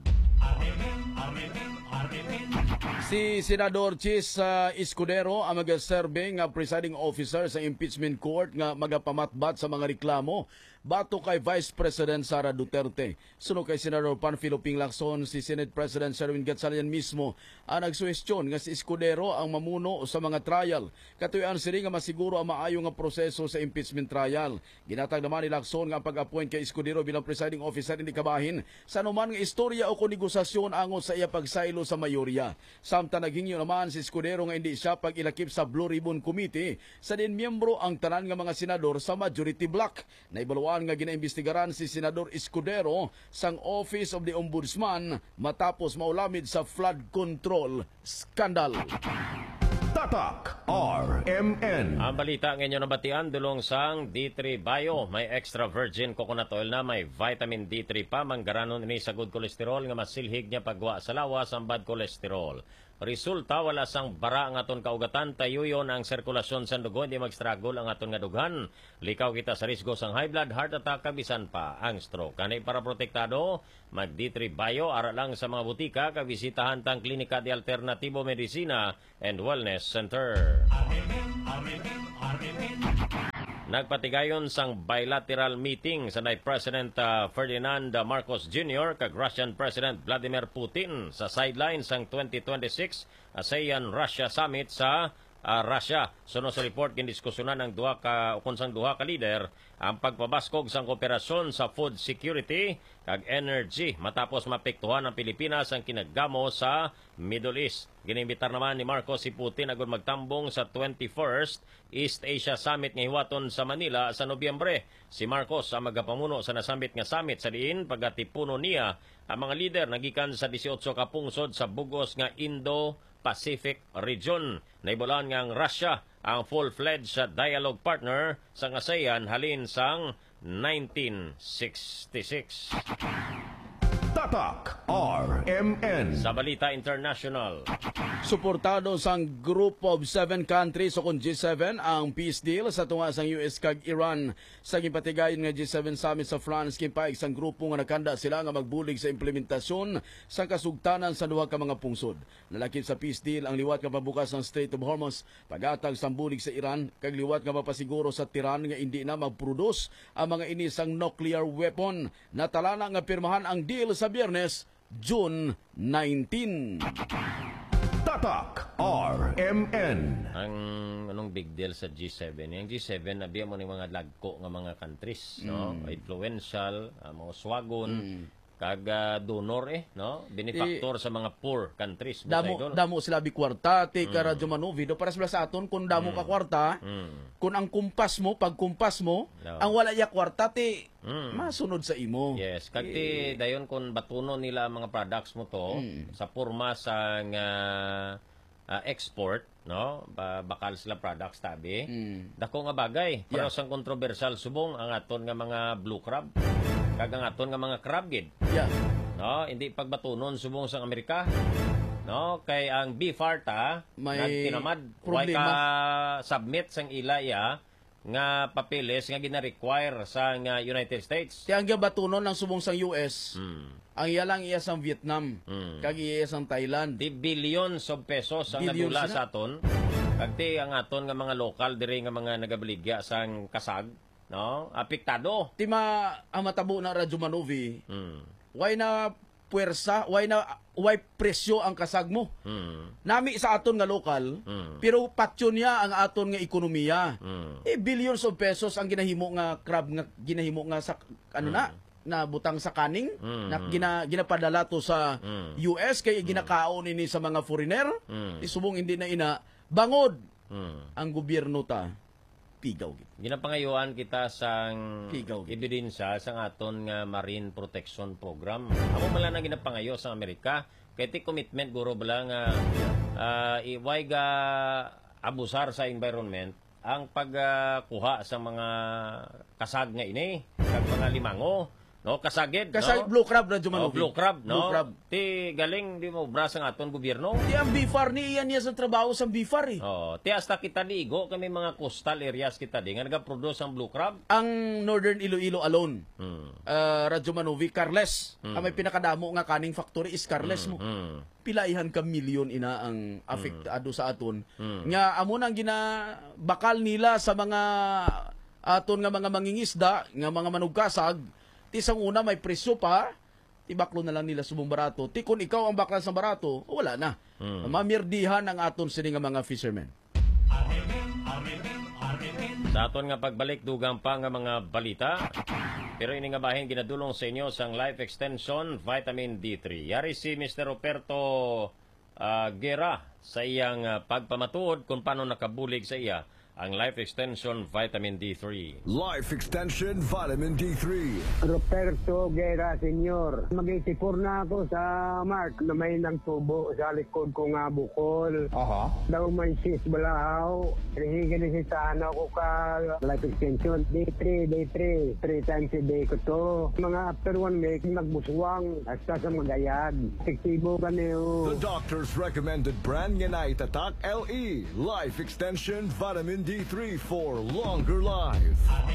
Si Senador Chis uh, Escudero ang mag-serve nga presiding officer sa impeachment court nga magapamatbat sa mga reklamo bato kay Vice President Sara Duterte. Suno kay Senador Panfilo Ping Lacson, si Senate President Sherwin Gatchalian mismo ang nagsuwestyon nga si Escudero ang mamuno sa mga trial. Katuyan sini nga masiguro ang maayo nga proseso sa impeachment trial. Ginatag naman ni Lacson nga ang pag-appoint kay Escudero bilang presiding officer hindi kabahin sa anuman nga istorya o negosasyon angon sa iya pagsaylo sa mayorya. Samtang naghingyo naman si Escudero nga hindi siya pag-ilakip sa Blue Ribbon Committee sa din miyembro ang tanan nga mga senador sa majority block. Naibaluan nga ginaimbestigaran si Senador Escudero sang Office of the Ombudsman matapos maulamid sa flood control scandal. Tatak R M N. Ang balita ngayon na batian dulong sang D three Bio, may extra virgin coconut oil na may vitamin D three pa, manggaranon ini sa good cholesterol nga masilhig niya pagwa sa lawas ang bad cholesterol. Resulta, wala sang bara ang aton kaugatan, tayuyon ang sirkulasyon sa dugo, hindi mag-struggle ang aton nga dughan. Likaw kita sa risgo sang high blood, heart attack, kabisan pa ang stroke. Kanay para protektado, mag D three Bio, ara lang sa mga butika, kabisitahan tang Klinika de Alternativo Medicina and Wellness Center. Nagpatigayon sang bilateral meeting sa nay President uh, Ferdinand Marcos Junior kag Russian President Vladimir Putin sa sideline sang twenty twenty-six ASEAN-Russia Summit sa uh, Russia. Suno sa report gindiskusyonan ng duha ka ukon sang duha ka leader ang pagpabaskog sang kooperasyon sa food security kag energy matapos mapektuhan ang Pilipinas ang kinaggamo sa Middle East. Ginimbitar naman ni Marcos si Putin agon magtambong sa twenty-first East Asia Summit nga hiwaton sa Manila sa Nobyembre. Si Marcos ang magapamuno sa nasambit nga summit sa diin pagatipuno niya ang mga leader nagikan sa eighteen ka pungsod sa bugos nga Indo-Pacific region. Naibulan nga ang Russia ang full-fledged dialogue partner sa ASEAN halin sang nineteen sixty-six. Tatak R M N. Sa Balita International. Suportado sang Group of Seven Countries o kung G seven ang peace deal sa tunga sang U S kag Iran. Sa gipatigayon nga G seven Summit sa France, kimpaig sang grupo nga nakanda sila nga magbulig sa implementasyon sa kasugtanan sa duha ka mga pungsod. Nalakip sa peace deal ang liwat nga pabukas ng Strait of Hormuz, pagatag sang bulig sa Iran, kag liwat nga mapasiguro sa Tehran nga hindi na magproduce ang mga ini sang nuclear weapon. Natalana nga pirmahan ang deal sa Biyernes, June nineteenth. Tatak R M N. Ang anong big deal sa G seven? Yung G seven, nabiya mo ng mga lagko ng mga countries, no? Mm. Influential, uh, mga swagon, Mm. kag uh, donor eh, no? Benefactor Eh, sa mga poor countries. Damo, Butay, damo sila bikwarta, ti Mm. ka Radyo Manovido, para sila sa aton, kung damo Mm. ka kwarta, Mm. kung ang kumpas mo, pag kumpas mo, No. ang wala ya kwarta, ti Mm. masunod sa imo. Yes, kag ti dayon kung batuno nila ang mga products mo to Mm. sa porma sang uh, uh, export, no? Ba bakal sila products tabi. Mm. Dako nga bagay, pero Yeah. sang kontrobersyal subong ang aton nga mga blue crab, kag ang aton nga mga crab gid. Yeah. No, hindi pagbatunon subong sang Amerika. No, kay ang Bifarta May nagtinamad way problema. ka submit sang ilaya nga papeles nga gina-require sa nga United States. Ti ang batunon ng subong sang U S, Mm. ang iya lang iya sang Vietnam, Mm. kag iya sang Thailand. Di billions of pesos ang Billions nadula na. sa aton. Kag ti ang aton nga mga lokal diri nga mga nagabaligya sang kasag, no? Apektado. Ti ma ang matabo na Radyo Manovi, Mm. why na puwersa, why na why presyo ang kasag mo. Mm. Nami sa aton nga lokal, Mm. pero patyon niya ang aton nga ekonomiya. Mm. Eh billions of pesos ang ginahimo nga crab nga ginahimo nga sa ano na na butang sa kaning Mm. na gina, ginapadala to sa Mm. U S kay ginakaon ini sa mga foreigner. Mm. Isubong hindi na ina bangod Mm. ang gobyerno ta pigaw gid. Ginapangayuan kita sang Pigaw, gid. ebidensya sang aton nga Marine Protection Program. Amo mala na ginapangayo sa Amerika kay ti commitment guro bala nga uh, iway ga abusar sa environment ang pagkuha sa mga kasag nga ini kag mga limango, no? Kasagid, Kasay no? blue crab Radyo Oh, Manovi. blue crab, no? Blue crab. Ti galing di mo obra sang aton gobyerno. Di ang B F A R ni iyan niya sa trabaho sa B F A R eh. Oh, ti hasta kita digo kami mga coastal areas kita di nga nagaproduce ang blue crab. Ang Northern Iloilo alone, Hmm. uh, Radyo Manovi, Carles. Mm. Ang may pinakadamo nga kaning factory is Carles mo. Hmm. Pilaihan ka milyon ina ang apektado sa aton. Mm. Nga amo nang ginabakal nila sa mga aton nga mga mangingisda, nga mga manugkasag, ti sang una may presyo pa, ti baklo na lang nila subong barato. Ti kung ikaw ang baklan sa barato, wala na. Mm. Mamirdihan ang aton sini nga mga fishermen. Sa aton nga pagbalik dugang pa nga mga balita. Pero ini nga bahin ginadulong sa inyo sang Life Extension Vitamin D three. Yari si Mister Roberto uh, Guerra sa iyang uh, pagpamatuod kung paano nakabulig sa iya ang Life Extension Vitamin D three. Life Extension Vitamin D three. Roberto Guerra Senior Mag-eighty-four na ako sa Mark na may nagtubo sa likod ko nga bukol. Aha. Daw may sis balahaw. Hinihigan si sana ako ka Life Extension. Day three, day three. Three times a day ko to. Mga after one week, nagbuswang. Hasta sa magayad. Siktibo kami o. The doctor's recommended brand nga na itatak L E. Life Extension Vitamin D three for longer life.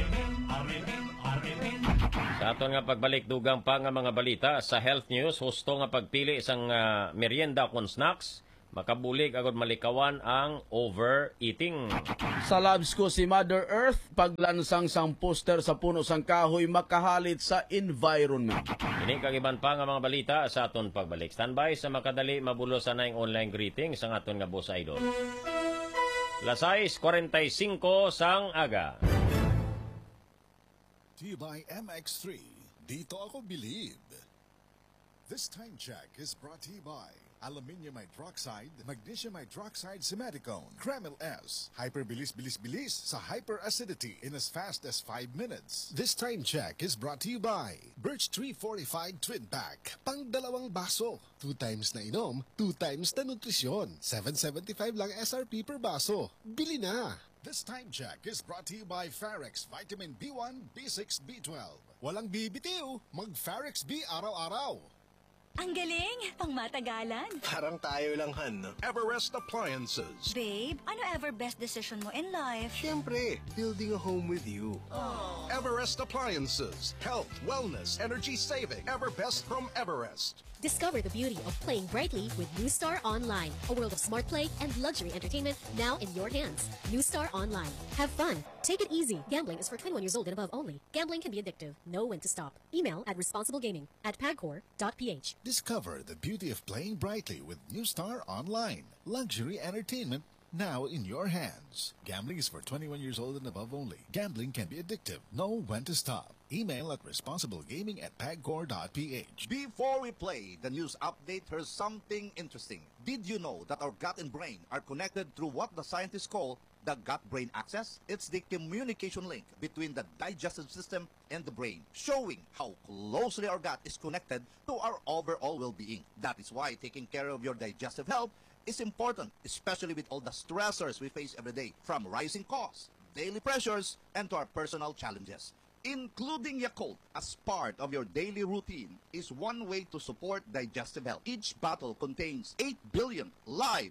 Sa aton nga pagbalik dugang pa nga mga balita sa health news, husto nga pagpili isang uh, merienda kon snacks, makabulig agad malikawan ang overeating. Sa labs ko si Mother Earth, paglansang sang poster sa puno sang kahoy makahalit sa environment. Ini kag iban pa nga mga balita sa aton pagbalik. Standby sa makadali mabulo sa naing online greeting sa aton nga boss idol. Lasais forty-five sang aga. Tibay M X three, dito ako believe. This time check is brought to you by Aluminium Hydroxide, Magnesium Hydroxide Simeticone, Kremil S, Hyperbilis-bilis-bilis sa hyperacidity in as fast as five minutes. This time check is brought to you by Birch Tree Fortified Twin Pack, pang dalawang baso. Two times na inom, two times na nutrisyon. seven seventy-five lang S R P per baso. Bili na! This time check is brought to you by Farex Vitamin B one, B six, B twelve. Walang bibitiw, mag-Farex B araw-araw. Ang galing! Pang matagalan. Parang tayo lang, Han. Everest Appliances. Babe, ano ever best decision mo in life? Siyempre, building a home with you. Aww. Everest Appliances. Health, wellness, energy saving. Everbest from Everest. Discover the beauty of playing brightly with New Star Online, a world of smart play and luxury entertainment now in your hands. New Star Online. Have fun. Take it easy. Gambling is for twenty-one years old and above only. Gambling can be addictive. Know when to stop. Email at responsiblegaming at pagcor dot p h. Discover the beauty of playing brightly with New Star Online. Luxury entertainment now in your hands. Gambling is for twenty-one years old and above only. Gambling can be addictive. Know when to stop. Email at responsiblegaming at pagcor dot p h. Before we play the news update, here's something interesting. Did you know that our gut and brain are connected through what the scientists call the gut-brain axis? It's the communication link between the digestive system and the brain, showing how closely our gut is connected to our overall well-being. That is why taking care of your digestive health is important, especially with all the stressors we face every day, from rising costs, daily pressures, and to our personal challenges. Including Yakult as part of your daily routine is one way to support digestive health. Each bottle contains eight billion live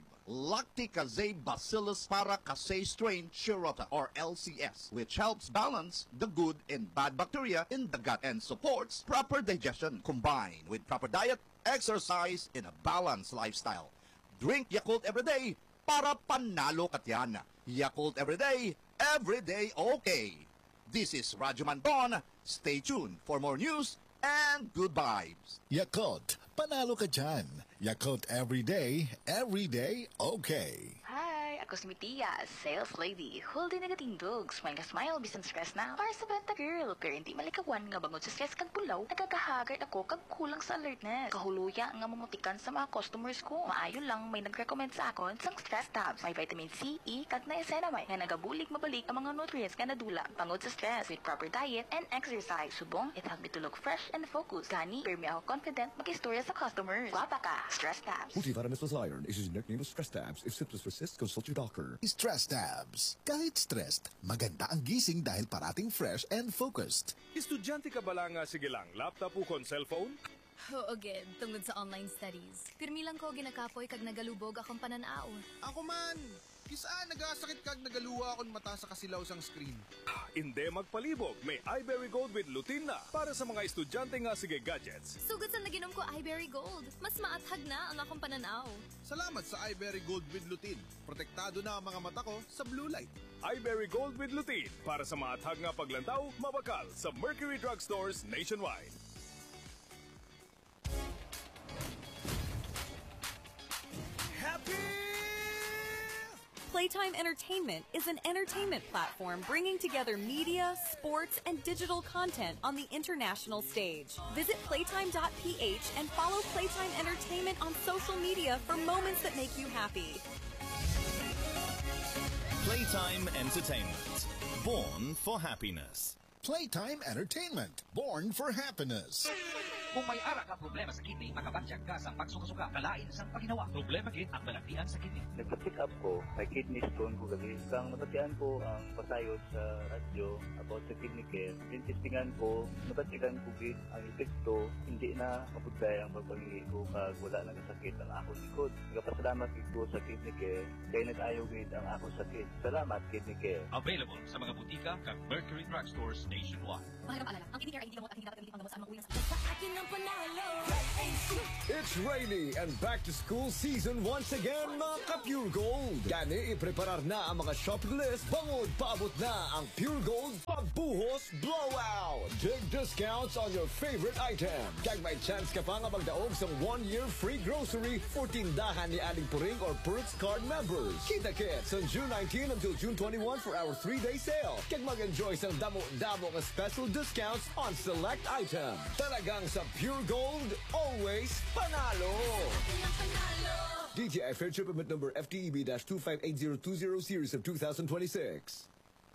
Lacticase-Bacillus paracasei strain Shirota or L C S, which helps balance the good and bad bacteria in the gut and supports proper digestion combined with proper diet, exercise, and a balanced lifestyle. Drink Yakult every day para panalo ka tiyan. Yakult every day, every day okay. This is Radyo Mandon. Stay tuned for more news and good vibes. Yakult, panalo ka dyan. Yakult every day, every day, okay. Hi, ako si Mitia, sales lady. Huldi nagatindog, smile ka smile, bisan stress na. Para sa benta girl, pero hindi malikawan nga bangod sa stress kag pulaw. Nagkakahagard ako kag kulang sa alertness. Kahuluya nga mamutikan sa mga customers ko. Maayo lang may nag-recommend sa akon sang stress tabs. May vitamin C, E, kag niacinamide nga nagabulig mabalik ang mga nutrients nga nadula. Bangod sa stress with proper diet and exercise. Subong, it helped me to look fresh and focused. Gani, pero may ako confident mag-istorya sa customers. Guwapa ka, stress tabs. Multivitamin plus iron is his nickname of stress tabs. If symptoms persist, consult your doctor. Stress tabs. Kahit stressed, maganda ang gising dahil parating fresh and focused. Estudyante ka ba lang nga sige lang, laptop o kon cellphone? Oo, gid, tungod sa online studies. Pirmi lang ko ginakapoy kag nagalubog akong pananaaw. Ako man! Kisaan nagasakit kag nagaluwa akong mata sa kasilaw sang screen. Hindi magpalibog, may iBerry Gold with lutein na para sa mga estudyante nga sige gadgets. Sugod sa naginom ko iBerry Gold, mas maathag na ang akong pananaw. Salamat sa iBerry Gold with lutein. Protektado na ang mga mata ko sa blue light. iBerry Gold with lutein para sa maathag nga paglantaw, mabakal sa Mercury Drugstores nationwide. Happy Playtime Entertainment is an entertainment platform bringing together media, sports, and digital content on the international stage. Visit playtime dot p h and follow Playtime Entertainment on social media for moments that make you happy. Playtime Entertainment. Born for happiness. Playtime Entertainment. Born for happiness. Kung may ara ka problema sa kidney, makabansyak ka sa pagsuka-suka, kalain sang paginawa. Problema gid ang balagtian sa kidney. Nagpa-check up ko, may kidney stone ko gabi. Kang nabatian ko ang pasayod sa radyo about sa kidney care. Tintistingan ko, nabatikan ko gid ang epekto, hindi na mapugday ang pagpangingi ko kag wala na kasakit ang akong likod. Nagapasalamat ko sa kidney care, kaya nag-ayaw gid ang akong sakit. Salamat, kidney care. Available sa mga butika kag Mercury Drug Stores nationwide. Mahalagang paalala, ang kidney care ay hindi gamot at hindi dapat gamitin pang gamot sa anumang uri ng sakit. It's rainy and back to school season once again, mga ka-Pure Gold. Gani, ipreparar na ang mga shopping list. Bangod, paabot na ang Pure Gold Pagbuhos Blowout. Big discounts on your favorite items. Kag may chance ka pa nga magdaog sa one-year free grocery for tindahan ni Aling Puring or Perks Card members. Kita kits on June nineteenth until June twenty-first for our three-day sale. Kag mag-enjoy sa damo-damo nga special discounts on select items. Talagang sa Pure Gold, always panalo! D T I Fair Trip Permit Number F T E B two five eight zero two zero Series of two thousand twenty-six.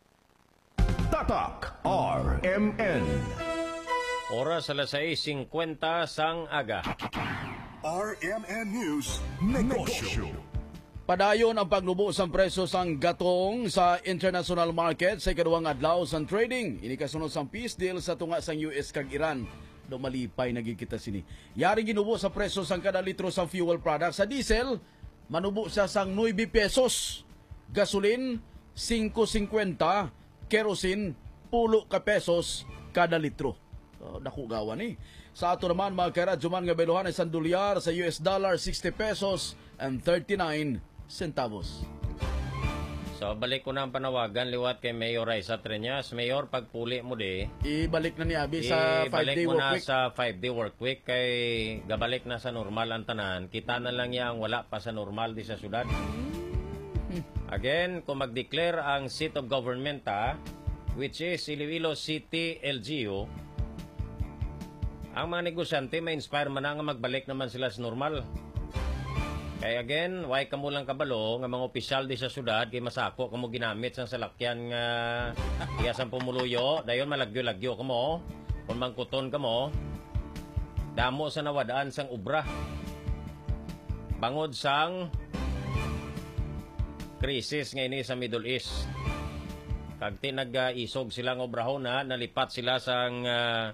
Tatak R M N. Oras alas sais singkwenta sang aga. R M N News Negosyo. Padayon ang paglubo sa presyo sang gatong sa international market sa ikaduhang adlaw sang trading. Ini kasunod sang peace deal sa tunga sang U S kag Iran. Do malipay nagikita sini. Yari ginubo sa presyo sang kada litro sang fuel product. Sa diesel, manubo siya sang nine pesos. Gasolin, five fifty. Kerosene, ten ka pesos kada litro. So, dako gawan eh. Sa ato naman, mga karadyo man nga belohan isang dolyar sa U S dollar, sixty pesos and thirty-nine centavos. So, balik ko na ang panawagan, liwat kay Mayor Raisa Treñas. Mayor, pagpuli mo di, ibalik na ni Abi sa five-day work work week. week. sa five-day work week kay gabalik na sa normal ang tanan. Kita na lang yang wala pa sa normal di sa syudad. Again, kung mag-declare ang seat of government ha, which is Iloilo City L G U, ang mga negosyante may inspire man na nga magbalik naman sila sa normal. Kaya again, why kamo lang kabalo nga mga opisyal di sa syudad kay masako kamo ginamit sang salakyan nga iyasan pumuluyo, dayon malagyo-lagyo kamo, kung mangkuton kamo, damo sa nawadaan sang ubra. Bangod sang krisis ngayon sa Middle East. Kag tinag-isog silang obrahon na nalipat sila sang uh,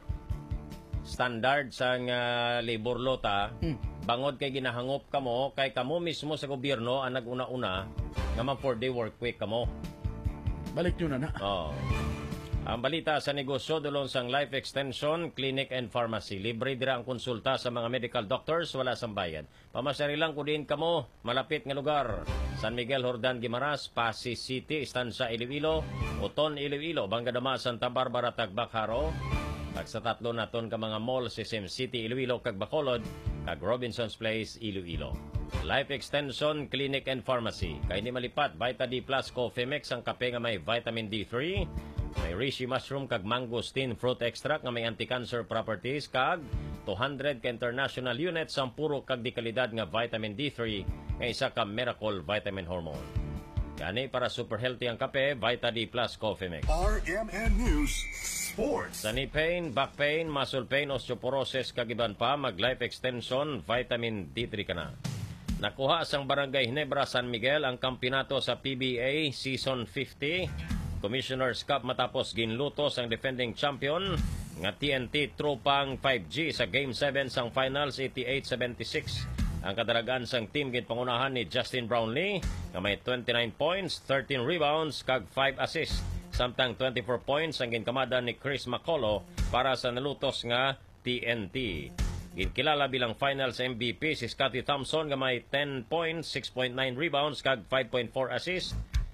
standard sang uh, labor law ta. Hmm. Bangod kay ginahangop kamo, kay kamo mismo sa gobyerno ang nag-una-una nga ma four-day work week kamo. Balik nyo na na. Oh. Ang balita sa negosyo dulong sang Life Extension, Clinic and Pharmacy. Libre dira ang konsulta sa mga medical doctors, wala sang bayad. Pamasari lang ko din kamo, malapit nga lugar. San Miguel, Jordan, Guimaras, Pasig City, Estancia, Iloilo, Oton, Iloilo, Bangadama, Santa Barbara, Tagbak, Haro. At sa tatlo naton ka mga mall, Sisem City, Iloilo, kag Bacolod, kag Robinson's Place, Iloilo. Life Extension, Clinic and Pharmacy. Kay ni malipat, Vita D Plus, Coffee Mix, ang kape nga may vitamin D three, may reishi mushroom kag mangosteen fruit extract nga may anti-cancer properties, kag two hundred ka international units ang puro kag di kalidad nga vitamin D three nga isa ka miracle vitamin hormone. Gani para super healthy ang kape, Vita D Plus Coffee Mix. R M N News Sports. Sa knee pain, back pain, muscle pain, osteoporosis, kag iban pa, mag Life Extension, vitamin D three ka na. Nakuha sang Barangay Ginebra, San Miguel ang kampyonato sa P B A Season fifty. Commissioner's Cup matapos ginlutos ang defending champion nga T N T Tropang five G sa Game seven sang finals eighty-eight seventy-six. Ang kadaragan sang team ginpangunahan ni Justin Brownlee nga may twenty-nine points, thirteen rebounds kag five assists. Samtang twenty-four points ang ginkamada ni Chris Macolo para sa nalutos nga T N T. Ginkilala bilang finals M V P si Scottie Thompson nga may ten points, six point nine rebounds kag five point four assists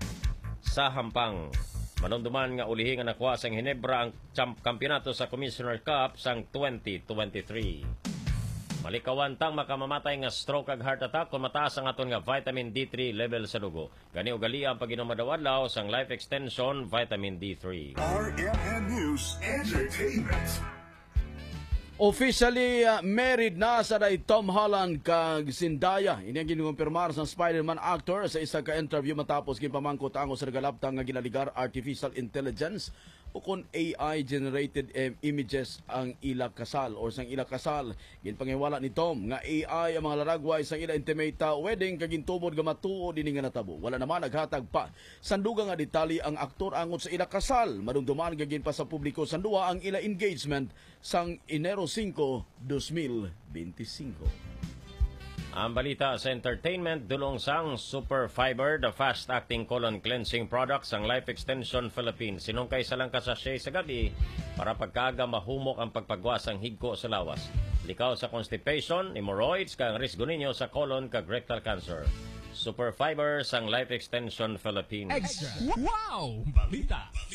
sa hampang. Manunduman nga ulihi nga nakuha sang Ginebra ang champ kampyonato sa Commissioner Cup sang twenty twenty-three. Malikawan tang makamamatay nga stroke ag heart attack kung mataas ang aton nga vitamin D three level sa dugo. Gani ugali ang pag-inom madawad-law sang Life Extension vitamin D three. R M N News Entertainment. Officially uh, married na sa day Tom Holland kag Zendaya. Ini ang ginukumpirmar sa Spider-Man actor sa isa ka interview matapos gipamangkot ang sa galaptang nga ginaligar artificial intelligence o kung A I generated um, images ang ila kasal or sang ila kasal. Ginpangiwala ni Tom nga A I ang mga laragway sang ila intimate wedding kag gintubod nga matuod dinhi nga natabo. Wala naman naghatag pa sanduga nga detalye ang aktor angon sa ila kasal. Madumduman gagin pa sa publiko sanduwa ang ila engagement sang Enero five, twenty twenty-five. Ang balita sa entertainment, dulong sang Super Fiber, the fast-acting colon cleansing product sang Life Extension Philippines. Sinungkay sa lang kasasya sa gabi para pagkaaga mahumok ang pagpagwas ang higko sa lawas. Likaw sa constipation, hemorrhoids, kang risgo ninyo sa colon kag rectal cancer. Super Fiber sang Life Extension Philippines. Extra! Wow! Balita!